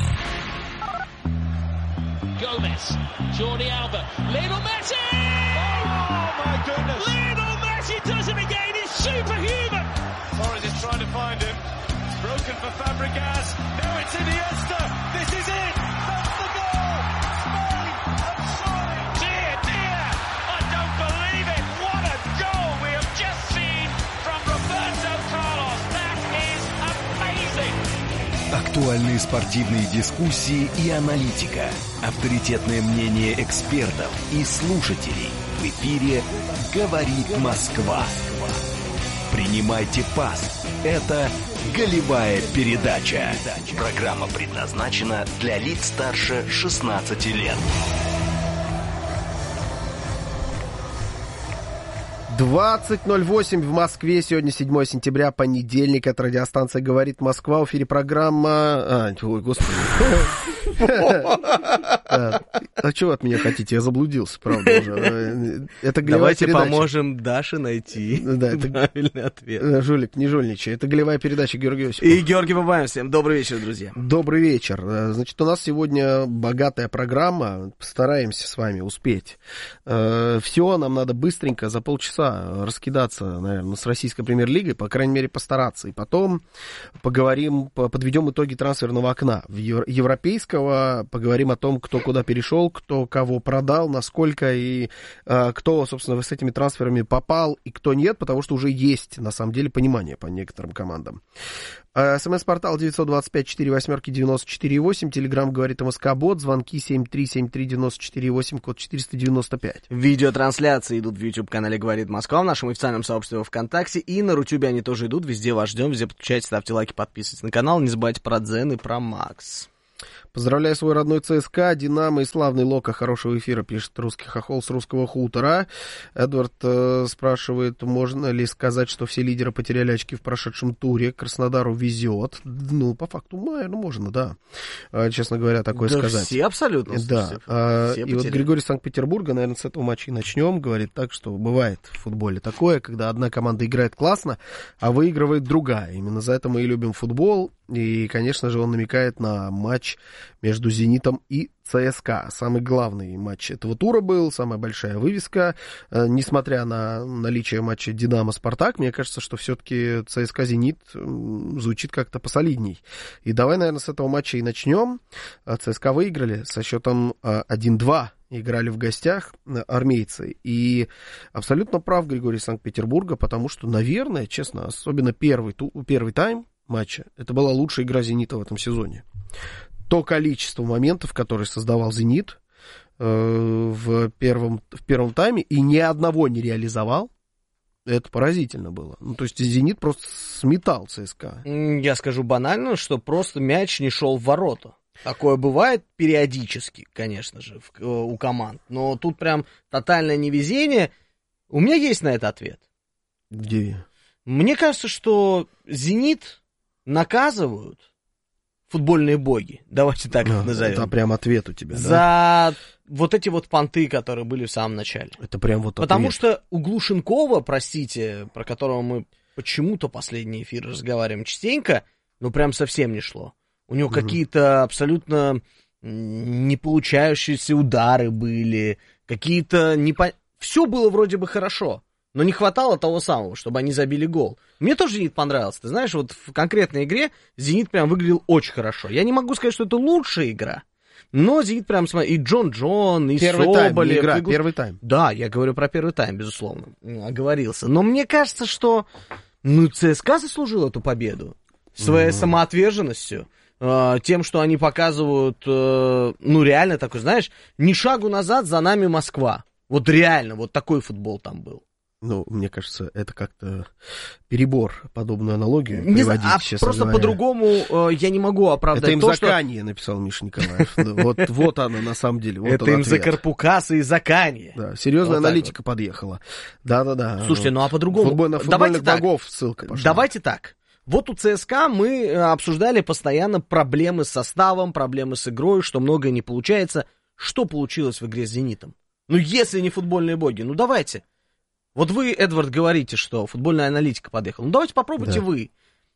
Gomez, Jordi Alba, Lionel Messi! Oh my goodness! Lionel Messi does it again, he's superhuman! Torres is trying to find him, broken for Fabregas, now it's Iniesta, this is it! That's the goal! Spain have scored! Dear, dear, I don't believe it! What a goal we have just seen from Roberto Carlos! That is amazing! Актуальные спортивные дискуссии и аналитика. Авторитетное мнение экспертов и слушателей. В эфире «Говорит Москва». Принимайте пас. Это голевая передача. Программа предназначена для лиц старше шестнадцати лет. двадцать ноль восемь в Москве. Сегодня седьмое сентября, понедельник. Это радиостанция «Говорит Москва». В эфире программа... А, ой, господи. А что вы от меня хотите? Я заблудился, правда, уже. Это голевая передача. Давайте поможем Даше найти правильный ответ. Жулик, не жульничай. Это голевая передача Георгия Осипова. И Георгий Бабаев. Всем добрый вечер, друзья. Добрый вечер. Значит, у нас сегодня богатая программа. Постараемся с вами успеть. Все, нам надо быстренько за полчаса раскидаться, наверное, с российской премьер-лигой, по крайней мере, постараться. И потом поговорим, подведем итоги трансферного окна в европейского, поговорим о том, кто куда перешел, кто кого продал, насколько и э, кто, собственно, с этими трансферами попал и кто нет, потому что уже есть, на самом деле, понимание по некоторым командам. СМС-портал девятьсот двадцать пять сорок восемь девяносто четыре восемь, Телеграм говорит МСК-бот, звонки семь три семь три девяносто четыре восемь, код четыреста девяносто пять. Видеотрансляции идут в YouTube-канале «Говорит Москва», в нашем официальном сообществе ВКонтакте, и на Рутюбе они тоже идут, везде вас ждем, везде подключайтесь, ставьте лайки, подписывайтесь на канал, не забывайте про Дзен и про Макс. Поздравляю свой родной ЦСКА, Динамо и славный Лока. Хорошего эфира, пишет русский хохол с русского хутора. Эдвард э, спрашивает, можно ли сказать, что все лидеры потеряли очки в прошедшем туре. Краснодару везет. Ну, по факту, наверное, можно, да. Э, честно говоря, такое да сказать. Все абсолютно. Да. Все, э, все и вот Григорий из Санкт-Петербурга, наверное, с этого матча и начнем. Говорит так, что бывает в футболе такое, когда одна команда играет классно, а выигрывает другая. Именно за это мы и любим футбол. И, конечно же, он намекает на матч между «Зенитом» и ЦСКА. Самый главный матч этого тура был, самая большая вывеска. Э, несмотря на наличие матча «Динамо-Спартак», мне кажется, что все-таки ЦСКА-Зенит звучит как-то посолидней. И давай, наверное, с этого матча и начнем. ЦСКА выиграли со счетом один-два. Играли в гостях армейцы. И абсолютно прав Григорий из Санкт-Петербурга, потому что, наверное, честно, особенно первый, первый тайм матча, это была лучшая игра «Зенита» в этом сезоне. То количество моментов, которые создавал «Зенит» э, в, первом, в первом тайме, и ни одного не реализовал, это поразительно было. Ну, то есть «Зенит» просто сметал ЦСКА. Я скажу банально, что просто мяч не шел в ворота. Такое бывает периодически, конечно же, в, у команд. Но тут прям тотальное невезение. У меня есть на это ответ. Где? Мне кажется, что «Зенит» наказывают футбольные боги, давайте так их назовем. Это прям ответ у тебя, за да? вот эти вот понты, которые были в самом начале. Это прям вот ответ. Потому что у Глушенкова, простите, про которого мы почему-то последний эфир разговариваем частенько, ну прям совсем не шло. У него mm-hmm. какие-то абсолютно не получающиеся удары были, какие-то непо... Все было вроде бы хорошо. Но не хватало того самого, чтобы они забили гол. Мне тоже «Зенит» понравился. Ты знаешь, вот в конкретной игре «Зенит» прям выглядел очень хорошо. Я не могу сказать, что это лучшая игра, но «Зенит» прям, смотри, и Джон Джон, и первый Соболев. Тайм, не игра, и... первый тайм. Да, я говорю про первый тайм, безусловно. Оговорился. Но мне кажется, что ну, ЦСКА заслужил эту победу. Своей mm. самоотверженностью. Тем, что они показывают, ну, реально такой, знаешь, ни шагу назад, за нами Москва. Вот реально, вот такой футбол там был. Ну, мне кажется, это как-то перебор, подобную аналогию не приводить, знаю, а честно просто говоря. по-другому э, я не могу оправдать это им то, за что... Канье написал Миша Николаев. Вот, вот она на самом деле. Вот это им за Карпукаса и за Канье. Да, серьезная вот аналитика подъехала. Да-да-да. Слушайте, ну а по-другому... Футбол, на футбольных богов ссылка пошла. Давайте так. Вот у ЦСКА мы обсуждали постоянно проблемы с составом, проблемы с игрой, что многое не получается. Что получилось в игре с «Зенитом»? Ну, если не футбольные боги, ну давайте. Вот вы, Эдвард, говорите, что футбольная аналитика подъехала. Ну, давайте попробуйте да. вы.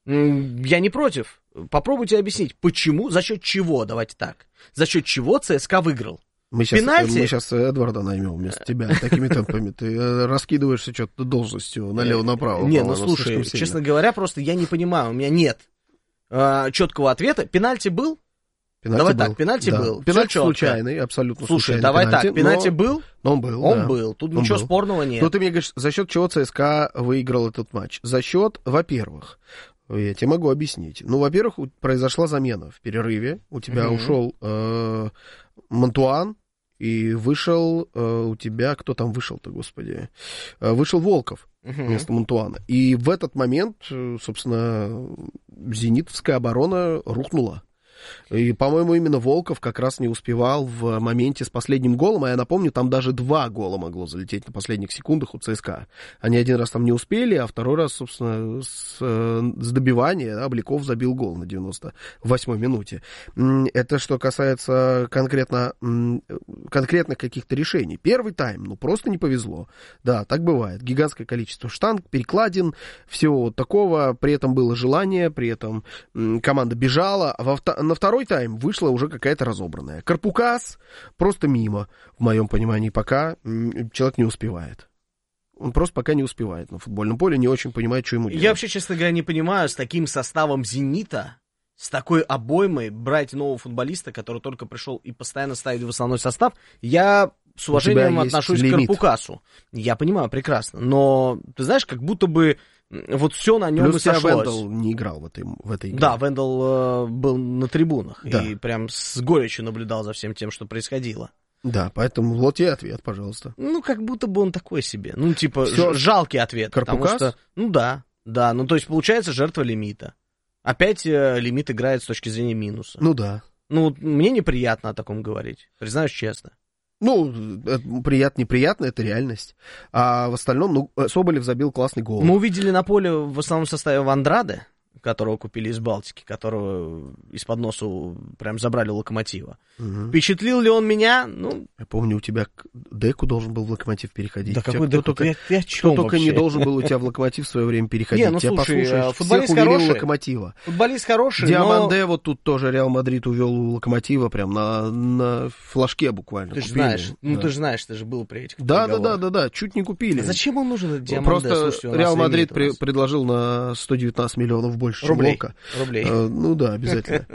Я не против. Попробуйте объяснить, почему, за счет чего, давайте так. За счет чего ЦСКА выиграл. Мы сейчас, Пенальти? мы сейчас Эдварда наймем вместо тебя. Такими темпами ты раскидываешься что-то должностью налево-направо. Не, ну слушай, честно говоря, просто я не понимаю, у меня нет э, четкого ответа. Пенальти был? Пенальти давай был. так, пенальти да. был. Пенальти случайный, абсолютно Слушай, случайный. давай пенальти, так, пенальти но... был? Но он был, Он да. был, тут он ничего был. спорного нет. Ну ты мне говоришь, за счет чего ЦСКА выиграл этот матч? За счет, во-первых, я тебе могу объяснить. Ну, во-первых, произошла замена в перерыве. У тебя угу. ушел э, Монтуан, и вышел э, у тебя... Кто там вышел-то, господи? Э, вышел Волков угу. вместо Монтуана. И в этот момент, собственно, зенитовская оборона рухнула. И, по-моему, именно Волков как раз не успевал в моменте с последним голом. А я напомню, там даже два гола могло залететь на последних секундах у ЦСКА. Они один раз там не успели, а второй раз, собственно, с, с добивания да, Обликов забил гол на девяносто восьмой минуте. Это что касается конкретно, конкретных каких-то решений. Первый тайм, ну, просто не повезло. Да, так бывает. Гигантское количество штанг, перекладин, всего вот такого. При этом было желание, при этом команда бежала. А во втором на второй тайм вышла уже какая-то разобранная. Карпукас просто мимо, в моем понимании, пока человек не успевает. Он просто пока не успевает на футбольном поле, не очень понимает, что ему делать. Я вообще, честно говоря, не понимаю, с таким составом «Зенита» с такой обоймой брать нового футболиста, который только пришел и постоянно ставить в основной состав, я с уважением отношусь к Карпукасу. Я понимаю прекрасно, но ты знаешь, как будто бы вот все на нем и сошлось. Плюс Вендел не играл в этой, в этой игре. Да, Вендел э, был на трибунах да. и прям с горечью наблюдал за всем тем, что происходило. Да, поэтому вот и ответ, пожалуйста. Ну, как будто бы он такой себе. Ну, типа, ж- жалкий ответ. Карпукас? Потому что, ну да, да, ну то есть получается жертва лимита. Опять э, лимит играет с точки зрения минуса. Ну да. Ну, мне неприятно о таком говорить, признаюсь честно. Ну, приятно-неприятно, это реальность. А в остальном, ну, Соболев забил классный гол. Мы увидели на поле в основном составе Вандраде, которого купили из Балтики, которого из-под носа прям забрали у Локомотива. Угу. Впечатлил ли он меня? Ну... Я помню, у тебя Деку должен был в Локомотив переходить. Да какой Деку? Только, ты, ты о чем кто только не должен был у тебя в Локомотив в свое время переходить. Не, ну тебя слушай, футболист всех увели хороший. у Локомотива. Футболист хороший, Диаманде но... вот тут тоже Реал Мадрид увел у Локомотива прям на, на флажке буквально. Ты же купили. знаешь, да. ну ты же знаешь, ты же был при этих Да, да, да, да, да, чуть не купили. А зачем он нужен, этот Диаманде? Просто Слушайте, Реал Мадрид при, предложил на сто девятнадцать миллионов больше, рублей. чем Лока. Рублей. А, ну да, обязательно.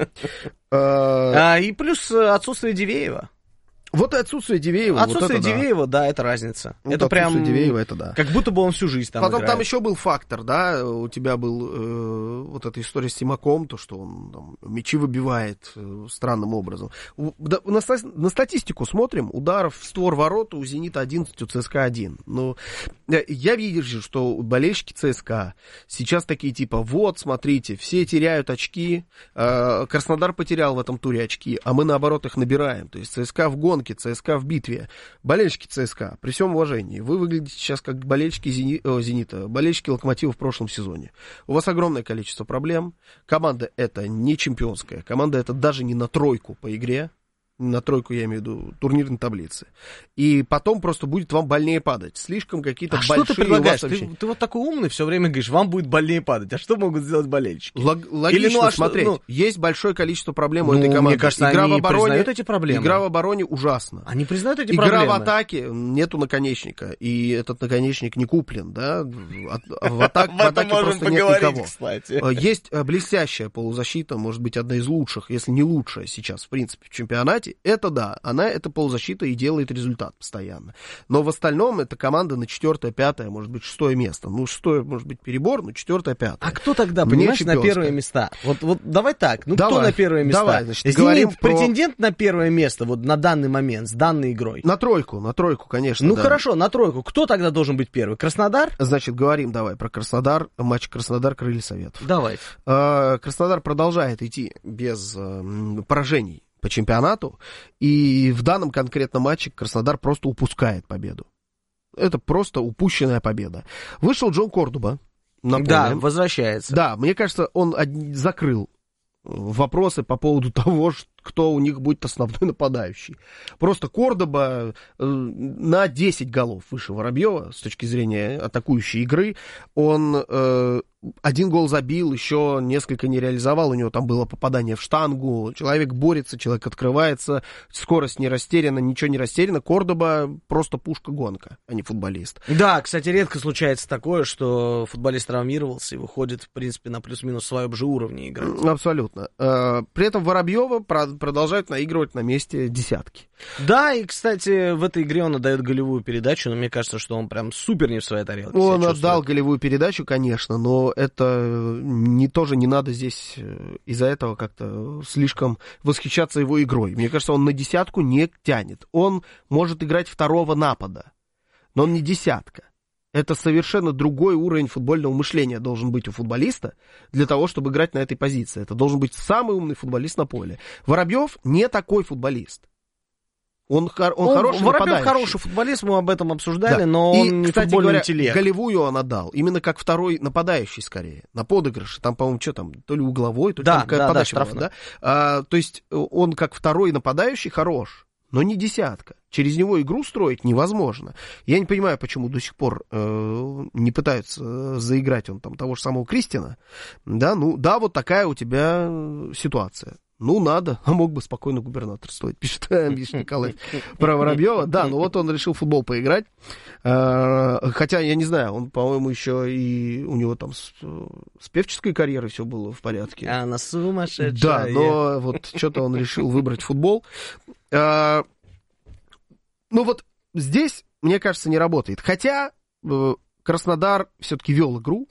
А, и плюс отсутствие Дивеева. Вот и отсутствие Дивеева. Отсутствие вот это Дивеева, да. да, это разница. Вот это прям... Дивеева, это да. Как будто бы он всю жизнь там Потом играет. там еще был фактор, да, у тебя был э, вот эта история с Тимаком, то, что он там, мячи выбивает э, странным образом. У, да, на, на статистику смотрим, ударов в створ ворот у «Зенита» одиннадцать, у ЦСКА один. Но я вижу, что болельщики ЦСКА сейчас такие типа, вот, смотрите, все теряют очки, э, Краснодар потерял в этом туре очки, а мы наоборот их набираем. То есть ЦСКА в гонке, ЦСКА в битве. Болельщики ЦСКА, при всем уважении, вы выглядите сейчас как болельщики Зени... О, «Зенита», болельщики «Локомотива» в прошлом сезоне. У вас огромное количество проблем. Команда это не чемпионская, команда это даже не на тройку по игре. На тройку, я имею в виду, турнирной таблицы. И потом просто будет вам больнее падать. Слишком какие-то а большие... что ты предлагаешь? Вообще... Ты, ты вот такой умный, все время говоришь, вам будет больнее падать. А что могут сделать болельщики? Лог- логично, Или, ну, а смотреть. Что, ну... Есть большое количество проблем у ну, этой команды. Мне кажется, игра они в обороне, признают эти проблемы. Игра в обороне ужасна. Они признают эти игра проблемы. Игра в атаке, нету наконечника. И этот наконечник не куплен, да? В атаке просто нет никого. Есть блестящая полузащита, может быть, одна из лучших, если не лучшая сейчас, в принципе, в чемпионате. Это да. Она, эта полузащита, и делает результат постоянно. Но в остальном эта команда на четвертое, пятое, может быть, шестое место. Ну, шестое, может быть, перебор, но четвертое, пятое. А кто тогда, понимаешь, на первые места? Вот, вот давай так, ну давай, кто на первые места? Давай, значит, Зенит говорим претендент про... на первое место вот на данный момент, с данной игрой? На тройку, на тройку, конечно. Ну, да. хорошо, на тройку. Кто тогда должен быть первый? Краснодар? Значит, говорим давай про Краснодар, матч Краснодар-Крылья Советов. Давай. Краснодар продолжает идти без поражений по чемпионату, и в данном конкретном матче Краснодар просто упускает победу. Это просто упущенная победа. Вышел Джон Кордоба на поле. Да, возвращается. Да, мне кажется, он закрыл вопросы по поводу того, кто у них будет основной нападающий. Просто Кордоба э, на десять голов выше Воробьева с точки зрения атакующей игры. Он э, один гол забил, еще несколько не реализовал. У него там было попадание в штангу. Человек борется, человек открывается, скорость не растеряна, ничего не растеряно. Кордоба просто пушка-гонка, а не футболист. Да, кстати, редко случается такое, что футболист травмировался и выходит, в принципе, на плюс-минус своем же уровне играть. Абсолютно. При этом Воробьева продолжают наигрывать на месте десятки. Да, и, кстати, в этой игре он отдает голевую передачу, но мне кажется, что он прям супер не в своей тарелке. Он отдал голевую передачу, конечно, но это не, тоже не надо здесь из-за этого как-то слишком восхищаться его игрой. Мне кажется, он на десятку не тянет. Он может играть второго напада, но он не десятка. Это совершенно другой уровень футбольного мышления должен быть у футболиста для того, чтобы играть на этой позиции. Это должен быть самый умный футболист на поле. Воробьев не такой футболист. Он, он, он хороший Воробьев нападающий. хороший футболист, мы об этом обсуждали, да. но И, он не кстати футбольный говоря, интеллект. Голевую он отдал, именно как второй нападающий скорее, на подыгрыше. Там, по-моему, что там, то ли угловой, то ли да, там какая-то да, подача да, была. Да? А, то есть он как второй нападающий хорош, но не десятка. Через него игру строить невозможно. Я не понимаю, почему до сих пор э, не пытаются заиграть он там того же самого Кристина. Да, ну да, вот такая у тебя ситуация. Ну, надо, а мог бы спокойно губернаторствовать, пишет Миша Николаевич про Воробьева. Да, ну вот он решил в футбол поиграть. Хотя, я не знаю, он, по-моему, еще и у него там с, с певческой карьерой все было в порядке. А она сумасшедшая. Да, но вот что-то он решил выбрать футбол. Ну вот здесь, мне кажется, не работает. Хотя Краснодар все-таки вел игру,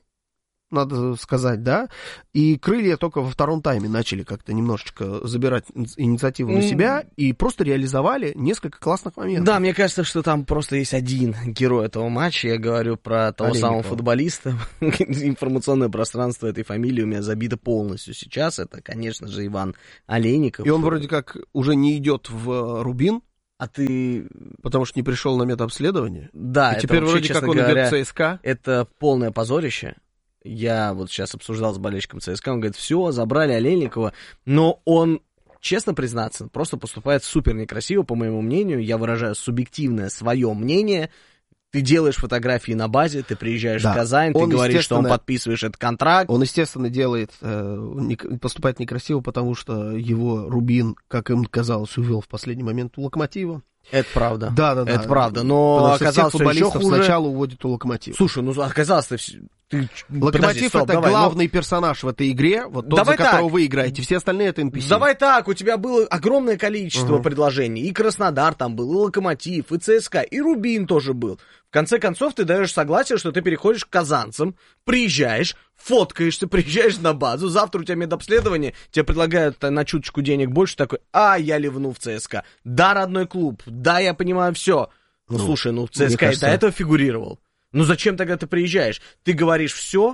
надо сказать, да, и крылья только во втором тайме начали как-то немножечко забирать инициативу на себя и просто реализовали несколько классных моментов. Да, мне кажется, что там просто есть один герой этого матча, я говорю про того Олейникова. самого футболиста. Информационное пространство этой фамилии у меня забито полностью сейчас, это, конечно же, Иван Олейников. И он вроде как уже не идет в Рубин, а ты... Потому что не пришел на медобследование. Да, и это теперь вообще, вроде честно как он говоря, идет в ЦСКА. Это полное позорище. Я вот сейчас обсуждал с болельщиком ЦСКА, он говорит, все, забрали Олейникова, но он, честно признаться, просто поступает супер некрасиво, по моему мнению, я выражаю субъективное свое мнение. Ты делаешь фотографии на базе, ты приезжаешь да. в Казань, он, ты говоришь, что он подписываешь этот контракт. Он, естественно, делает, э, поступает некрасиво, потому что его Рубин, как им казалось, увел в последний момент у Локомотива. Это правда. Да, да, да. Это правда, но оказалось, что еще хуже. Сначала уводят у Локомотива. Слушай, ну оказалось, ты... ты... Локомотив Подожди, стоп, это давай, главный но... персонаж в этой игре, вот тот, давай за которого так. вы играете, все остальные это эн пи си. Давай так, у тебя было огромное количество uh-huh. предложений, и Краснодар там был, и Локомотив, и ЦСКА, и Рубин тоже был. В конце концов, ты даешь согласие, что ты переходишь к казанцам, приезжаешь, фоткаешься, приезжаешь на базу, завтра у тебя медобследование, тебе предлагают на чуточку денег больше, такой, а, я ливну в ЦСКА. Да, родной клуб, да, я понимаю все. Ну, ну слушай, ну, ЦСКА кажется... и до этого фигурировал. Ну зачем тогда ты приезжаешь? Ты говоришь все.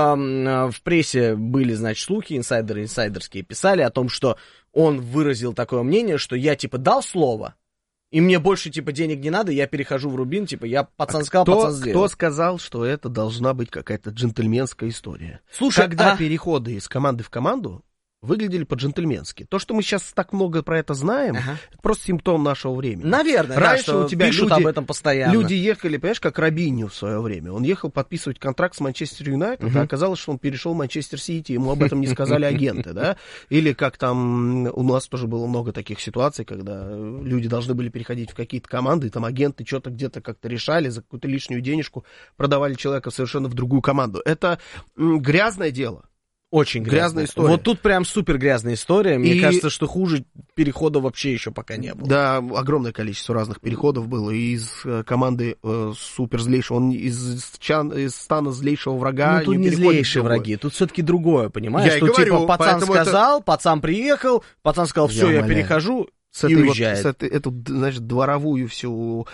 Эм, в прессе были, значит, слухи, инсайдеры инсайдерские писали о том, что он выразил такое мнение, что я, типа, дал слово, и мне больше, типа, денег не надо, я перехожу в Рубин, типа, я пацан сказал, кто, пацан сделал. Кто сказал, что это должна быть какая-то джентльменская история? Слушай, когда а... переходы из команды в команду выглядели по-джентльменски. То, что мы сейчас так много про это знаем, ага. это просто симптом нашего времени. Наверное, раньше да, у тебя пишут люди, об этом постоянно. Люди ехали, понимаешь, как Робиньо в свое время. Он ехал подписывать контракт с Манчестер Юнайтед, угу. а оказалось, что он перешел в Манчестер Сити, ему об этом не сказали агенты, да? Или как там, у нас тоже было много таких ситуаций, когда люди должны были переходить в какие-то команды, и там агенты что-то где-то как-то решали, за какую-то лишнюю денежку продавали человека совершенно в другую команду. Это грязное дело. Очень грязная. грязная история. Вот тут прям супер грязная история. Мне и... кажется, что хуже перехода вообще еще пока не было. Да, огромное количество разных переходов было. И из команды э, супер злейшего, он из, чан, из стана злейшего врага. Ну, тут не, не злейшие враги, тут все-таки другое, понимаешь? Я что, говорю, типа, пацан сказал, это... пацан приехал, пацан сказал, все, я, я перехожу. С этой, вот, с этой, эту, значит, дворовую всю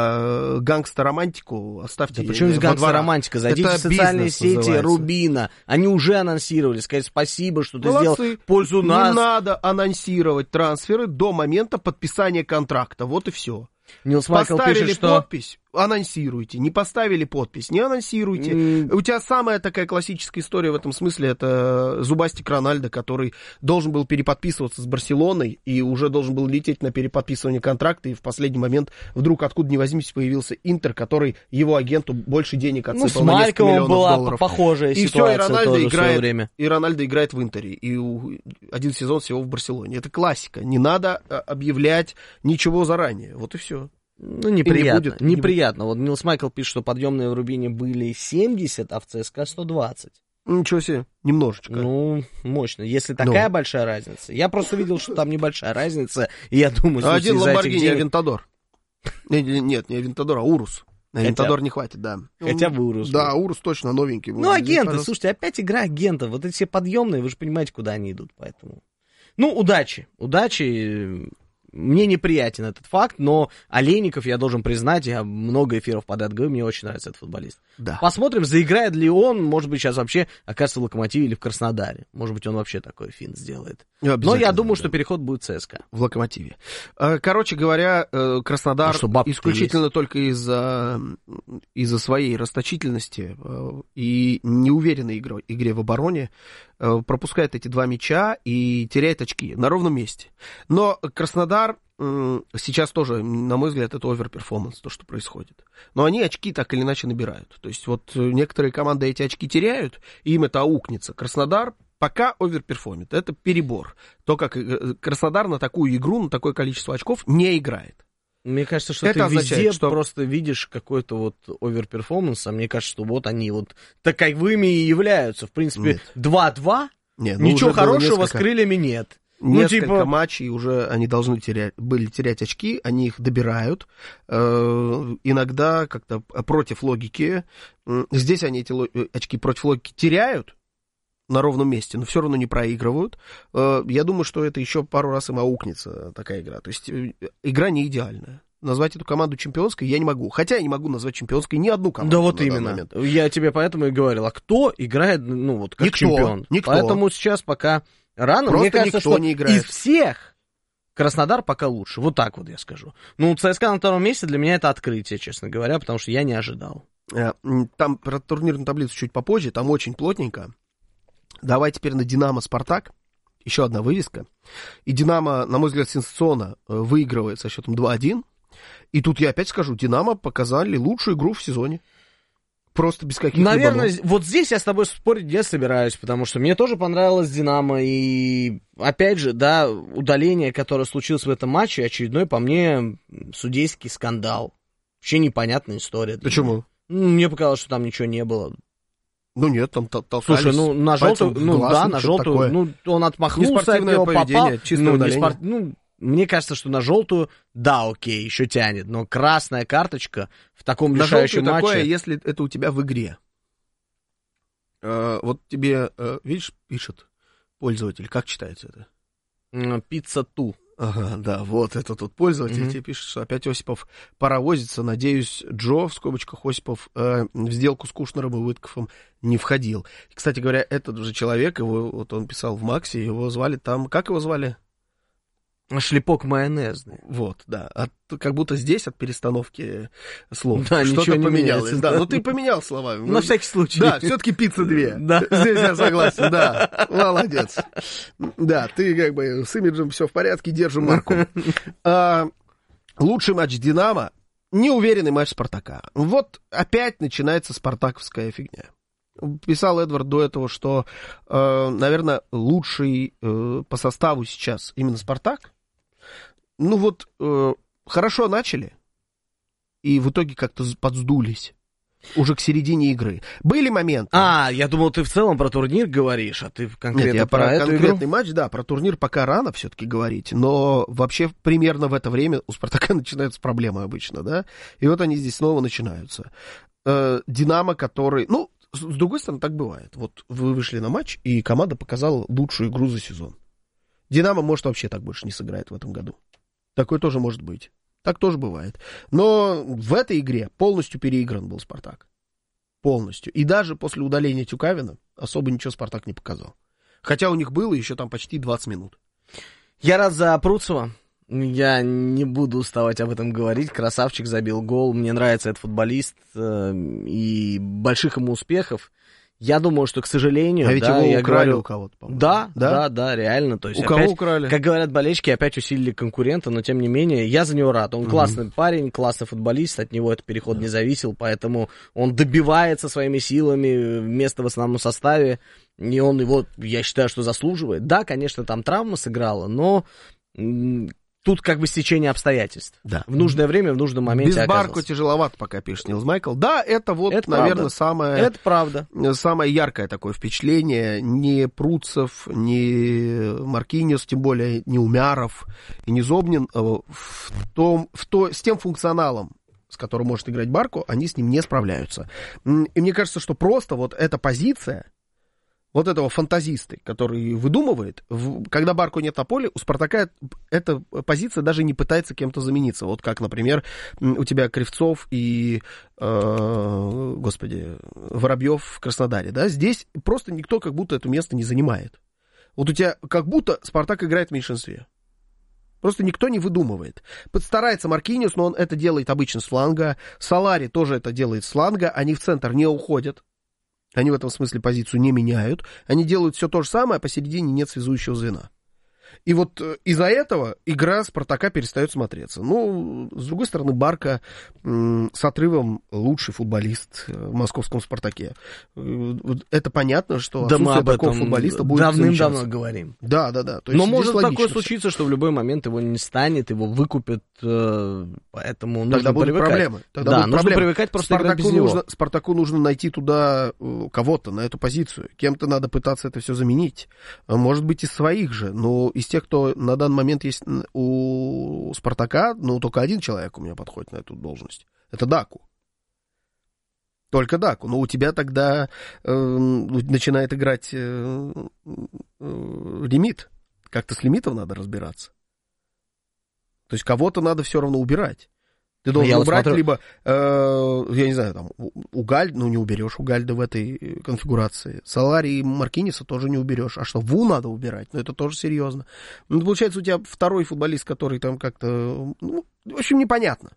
э, гангстер-романтику оставьте. Да почему здесь гангстер-романтика? Зайдите это в социальные сети называется. Рубина. Они уже анонсировали, сказать спасибо, что ты Молодцы. Сделал пользу нас. Не надо анонсировать трансферы до момента подписания контракта. Вот и все. Нилс Майкл Поставили пишет, что... подпись, анонсируйте. Не поставили подпись, не анонсируйте. Mm. У тебя самая такая классическая история в этом смысле, это Зубастик Рональдо, который должен был переподписываться с Барселоной и уже должен был лететь на переподписывание контракта, и в последний момент вдруг откуда ни возьмись появился Интер, который его агенту больше денег отсыпал ну, на несколько миллионов была долларов. Похожая и ситуация все, и Рональдо тоже играет, в свое время. И Рональдо играет в Интере, и один сезон всего в Барселоне. Это классика. Не надо объявлять ничего заранее. Вот и все. Ну, неприятно, не будет, неприятно. Не... Вот Нилс Майкл пишет, что подъемные в Рубине были семьдесят, а в ЦСКА сто двадцать. Ничего себе, немножечко. Ну, мощно. Если такая ну. большая разница. Я просто видел, что там небольшая разница, и я думаю, слушай, один Ламборгини денег... Авентадор. Нет, не Авентадор, а Урус. На Авентадор не хватит, да. Хотя бы Урус. Да, Урус точно новенький. Ну, агенты, пожалуйста. Слушайте, опять игра агентов. Вот эти все подъемные, вы же понимаете, куда они идут, поэтому... Ну, удачи, удачи... Мне неприятен этот факт, но Олейников, я должен признать, я много эфиров подряд говорю, мне очень нравится этот футболист. Да. Посмотрим, заиграет ли он, может быть, сейчас вообще окажется в Локомотиве или в Краснодаре. Может быть, он вообще такой финт сделает. Но я думаю, да. что переход будет в ЦСКА. В Локомотиве. Короче говоря, Краснодар ну, исключительно есть. только из-за, из-за своей расточительности и неуверенной игре, игре в обороне пропускает эти два мяча и теряет очки на ровном месте. Но Краснодар сейчас тоже, на мой взгляд, это оверперформанс, то, что происходит. Но они очки так или иначе набирают. То есть вот некоторые команды эти очки теряют, и им это аукнется. Краснодар пока оверперформит. Это перебор. То, как Краснодар на такую игру, на такое количество очков не играет. Мне кажется, что это ты означает, везде что... просто видишь какой-то вот оверперформанс, а мне кажется, что вот они вот таковыми и являются. В принципе, нет. два-два, нет, ну ничего хорошего несколько... с крыльями нет. Несколько ну, типа... матчей уже они должны терять, были терять очки, они их добирают. Э, иногда как-то против логики. Здесь они эти очки против логики теряют на ровном месте, но все равно не проигрывают. Э, я думаю, что это еще пару раз им аукнется такая игра. То есть игра не идеальная. Назвать эту команду чемпионской я не могу. Хотя я не могу назвать чемпионской ни одну команду. Да вот именно. Я тебе поэтому и говорил. А кто играет, ну вот, как никто, чемпион? Никто. Поэтому сейчас пока... Рано, просто мне кажется, никто что не играет. из всех Краснодар пока лучше. Вот так вот я скажу. Ну, ЦСКА на втором месте для меня это открытие, честно говоря, потому что я не ожидал. Там про турнирную таблицу чуть попозже, там очень плотненько. Давай теперь на Динамо Спартак. Еще одна вывеска. И Динамо, на мой взгляд, сенсационно выигрывает со счетом два-один. И тут я опять скажу, Динамо показали лучшую игру в сезоне. Просто без каких-либо... Наверное, ног. Вот здесь я с тобой спорить не собираюсь, потому что мне тоже понравилось Динамо, и, опять же, да, удаление, которое случилось в этом матче, очередной, по мне, судейский скандал. Вообще непонятная история. Почему? Меня. Мне показалось, что там ничего не было. Ну нет, там толкались. Слушай, ну на желтую, ну глаз, да, на желтую, такое. Ну он отмахнулся от него, попал. Ну, не спорт... ну, мне кажется, что на желтую, да, окей, еще тянет, но красная карточка в таком на решающем матче... такое, если это у тебя в игре. Э, вот тебе, э, видишь, пишет пользователь, как читается это? Пицца Ту. Ага, да, вот это тут пользователь mm-hmm. тебе пишет, что опять Осипов паровозится. Надеюсь, Джо, в скобочках Осипов, э, в сделку с Кушнером и Уитковым не входил. Кстати говоря, этот же человек, его, вот он писал в Максе, его звали там, как его звали? Шлепок майонезный. Вот, да. От, как будто здесь от перестановки слов да, что-то не поменялось. Да. да, но ты поменял слова. На всякий случай. Да, все-таки пицца две. Да. Здесь я согласен, да. Молодец. Да, ты как бы с имиджем все в порядке, держим марку. А, лучший матч Динамо, неуверенный матч Спартака. Вот опять начинается спартаковская фигня. Писал Эдвард до этого, что, э, наверное, лучший э, по составу сейчас именно Спартак. Ну вот, э, хорошо начали, и в итоге как-то подсдулись уже к середине игры. Были моменты. А, я думал, ты в целом про турнир говоришь, а ты конкретно Нет, я про, про эту конкретный игру? матч, да, про турнир пока рано все-таки говорить, но вообще примерно в это время у Спартака начинаются проблемы обычно, да, и вот они здесь снова начинаются. Э, Динамо, который, ну, с другой стороны, так бывает. Вот вы вышли на матч, и команда показала лучшую игру за сезон. Динамо, может, вообще так больше не сыграет в этом году. Такое тоже может быть. Так тоже бывает. Но в этой игре полностью переигран был Спартак. Полностью. И даже после удаления Тюкавина особо ничего Спартак не показал. Хотя у них было еще там почти двадцать минут. Я рад за Пруцева. Я не буду уставать об этом говорить. Красавчик, забил гол. Мне нравится этот футболист. Э, и больших ему успехов. Я думаю, что, к сожалению... А ведь да, его я украли говорю, у кого-то, по-моему. Да, да, да, да, реально. То есть у опять, кого украли? Как говорят болельщики, опять усилили конкурента, но тем не менее, я за него рад. Он угу. классный парень, классный футболист, от него этот переход да. не зависел, поэтому он добивается своими силами места в основном составе, и он его, я считаю, что заслуживает. Да, конечно, там травма сыграла, но... Тут как бы стечение обстоятельств. Да. В нужное время, в нужном моменте Без оказалось. Барку тяжеловато, пока пишет Нилс Майкл. Да, это вот, это наверное, правда. самое... Это правда. Самое яркое такое впечатление. Не Пруцев, не Маркиньос, тем более не Умяров и не Зобнин. В том, в то, с тем функционалом, с которым может играть Барку, они с ним не справляются. И мне кажется, что просто вот эта позиция... Вот этого фантазиста, который выдумывает, когда Барку нет на поле, у Спартака эта позиция даже не пытается кем-то замениться. Вот как, например, у тебя Кривцов и, э, господи, Воробьев в Краснодаре. Да? Здесь просто никто как будто это место не занимает. Вот у тебя как будто Спартак играет в меньшинстве. Просто никто не выдумывает. Подстарается Маркиньос, но он это делает обычно с фланга. Солари тоже это делает с фланга. Они в центр не уходят. Они в этом смысле позицию не меняют. Они делают все то же самое, а посередине нет связующего звена. И вот из-за этого игра Спартака перестает смотреться. Ну, с другой стороны, Барка м, с отрывом лучший футболист в московском Спартаке. Это понятно, что да отсутствие такого футболиста будет давным-давно говорим. Да, да, да. То Но может такое случиться, что в любой момент его не станет, его выкупят, поэтому нужно Тогда будут привыкать. проблемы. Тогда да, будут нужно проблемы. привыкать просто Спартаку играть без нужно, него. Спартаку нужно найти туда кого-то, на эту позицию. Кем-то надо пытаться это все заменить. Может быть, из своих же, но из тех, кто на данный момент есть у Спартака, ну, только один человек у меня подходит на эту должность. Это Даку. Только Даку. Но у тебя тогда э, начинает играть э, э, лимит. Как-то с лимитом надо разбираться. То есть кого-то надо все равно убирать. Ты должен убрать смотрю... либо, э, я не знаю, там, Угаль, ну не уберешь Угальда в этой конфигурации. Солари и Маркинеса тоже не уберешь. А что, Ву надо убирать? Ну это тоже серьезно. Ну, получается, у тебя второй футболист, который там как-то, ну, в общем, непонятно.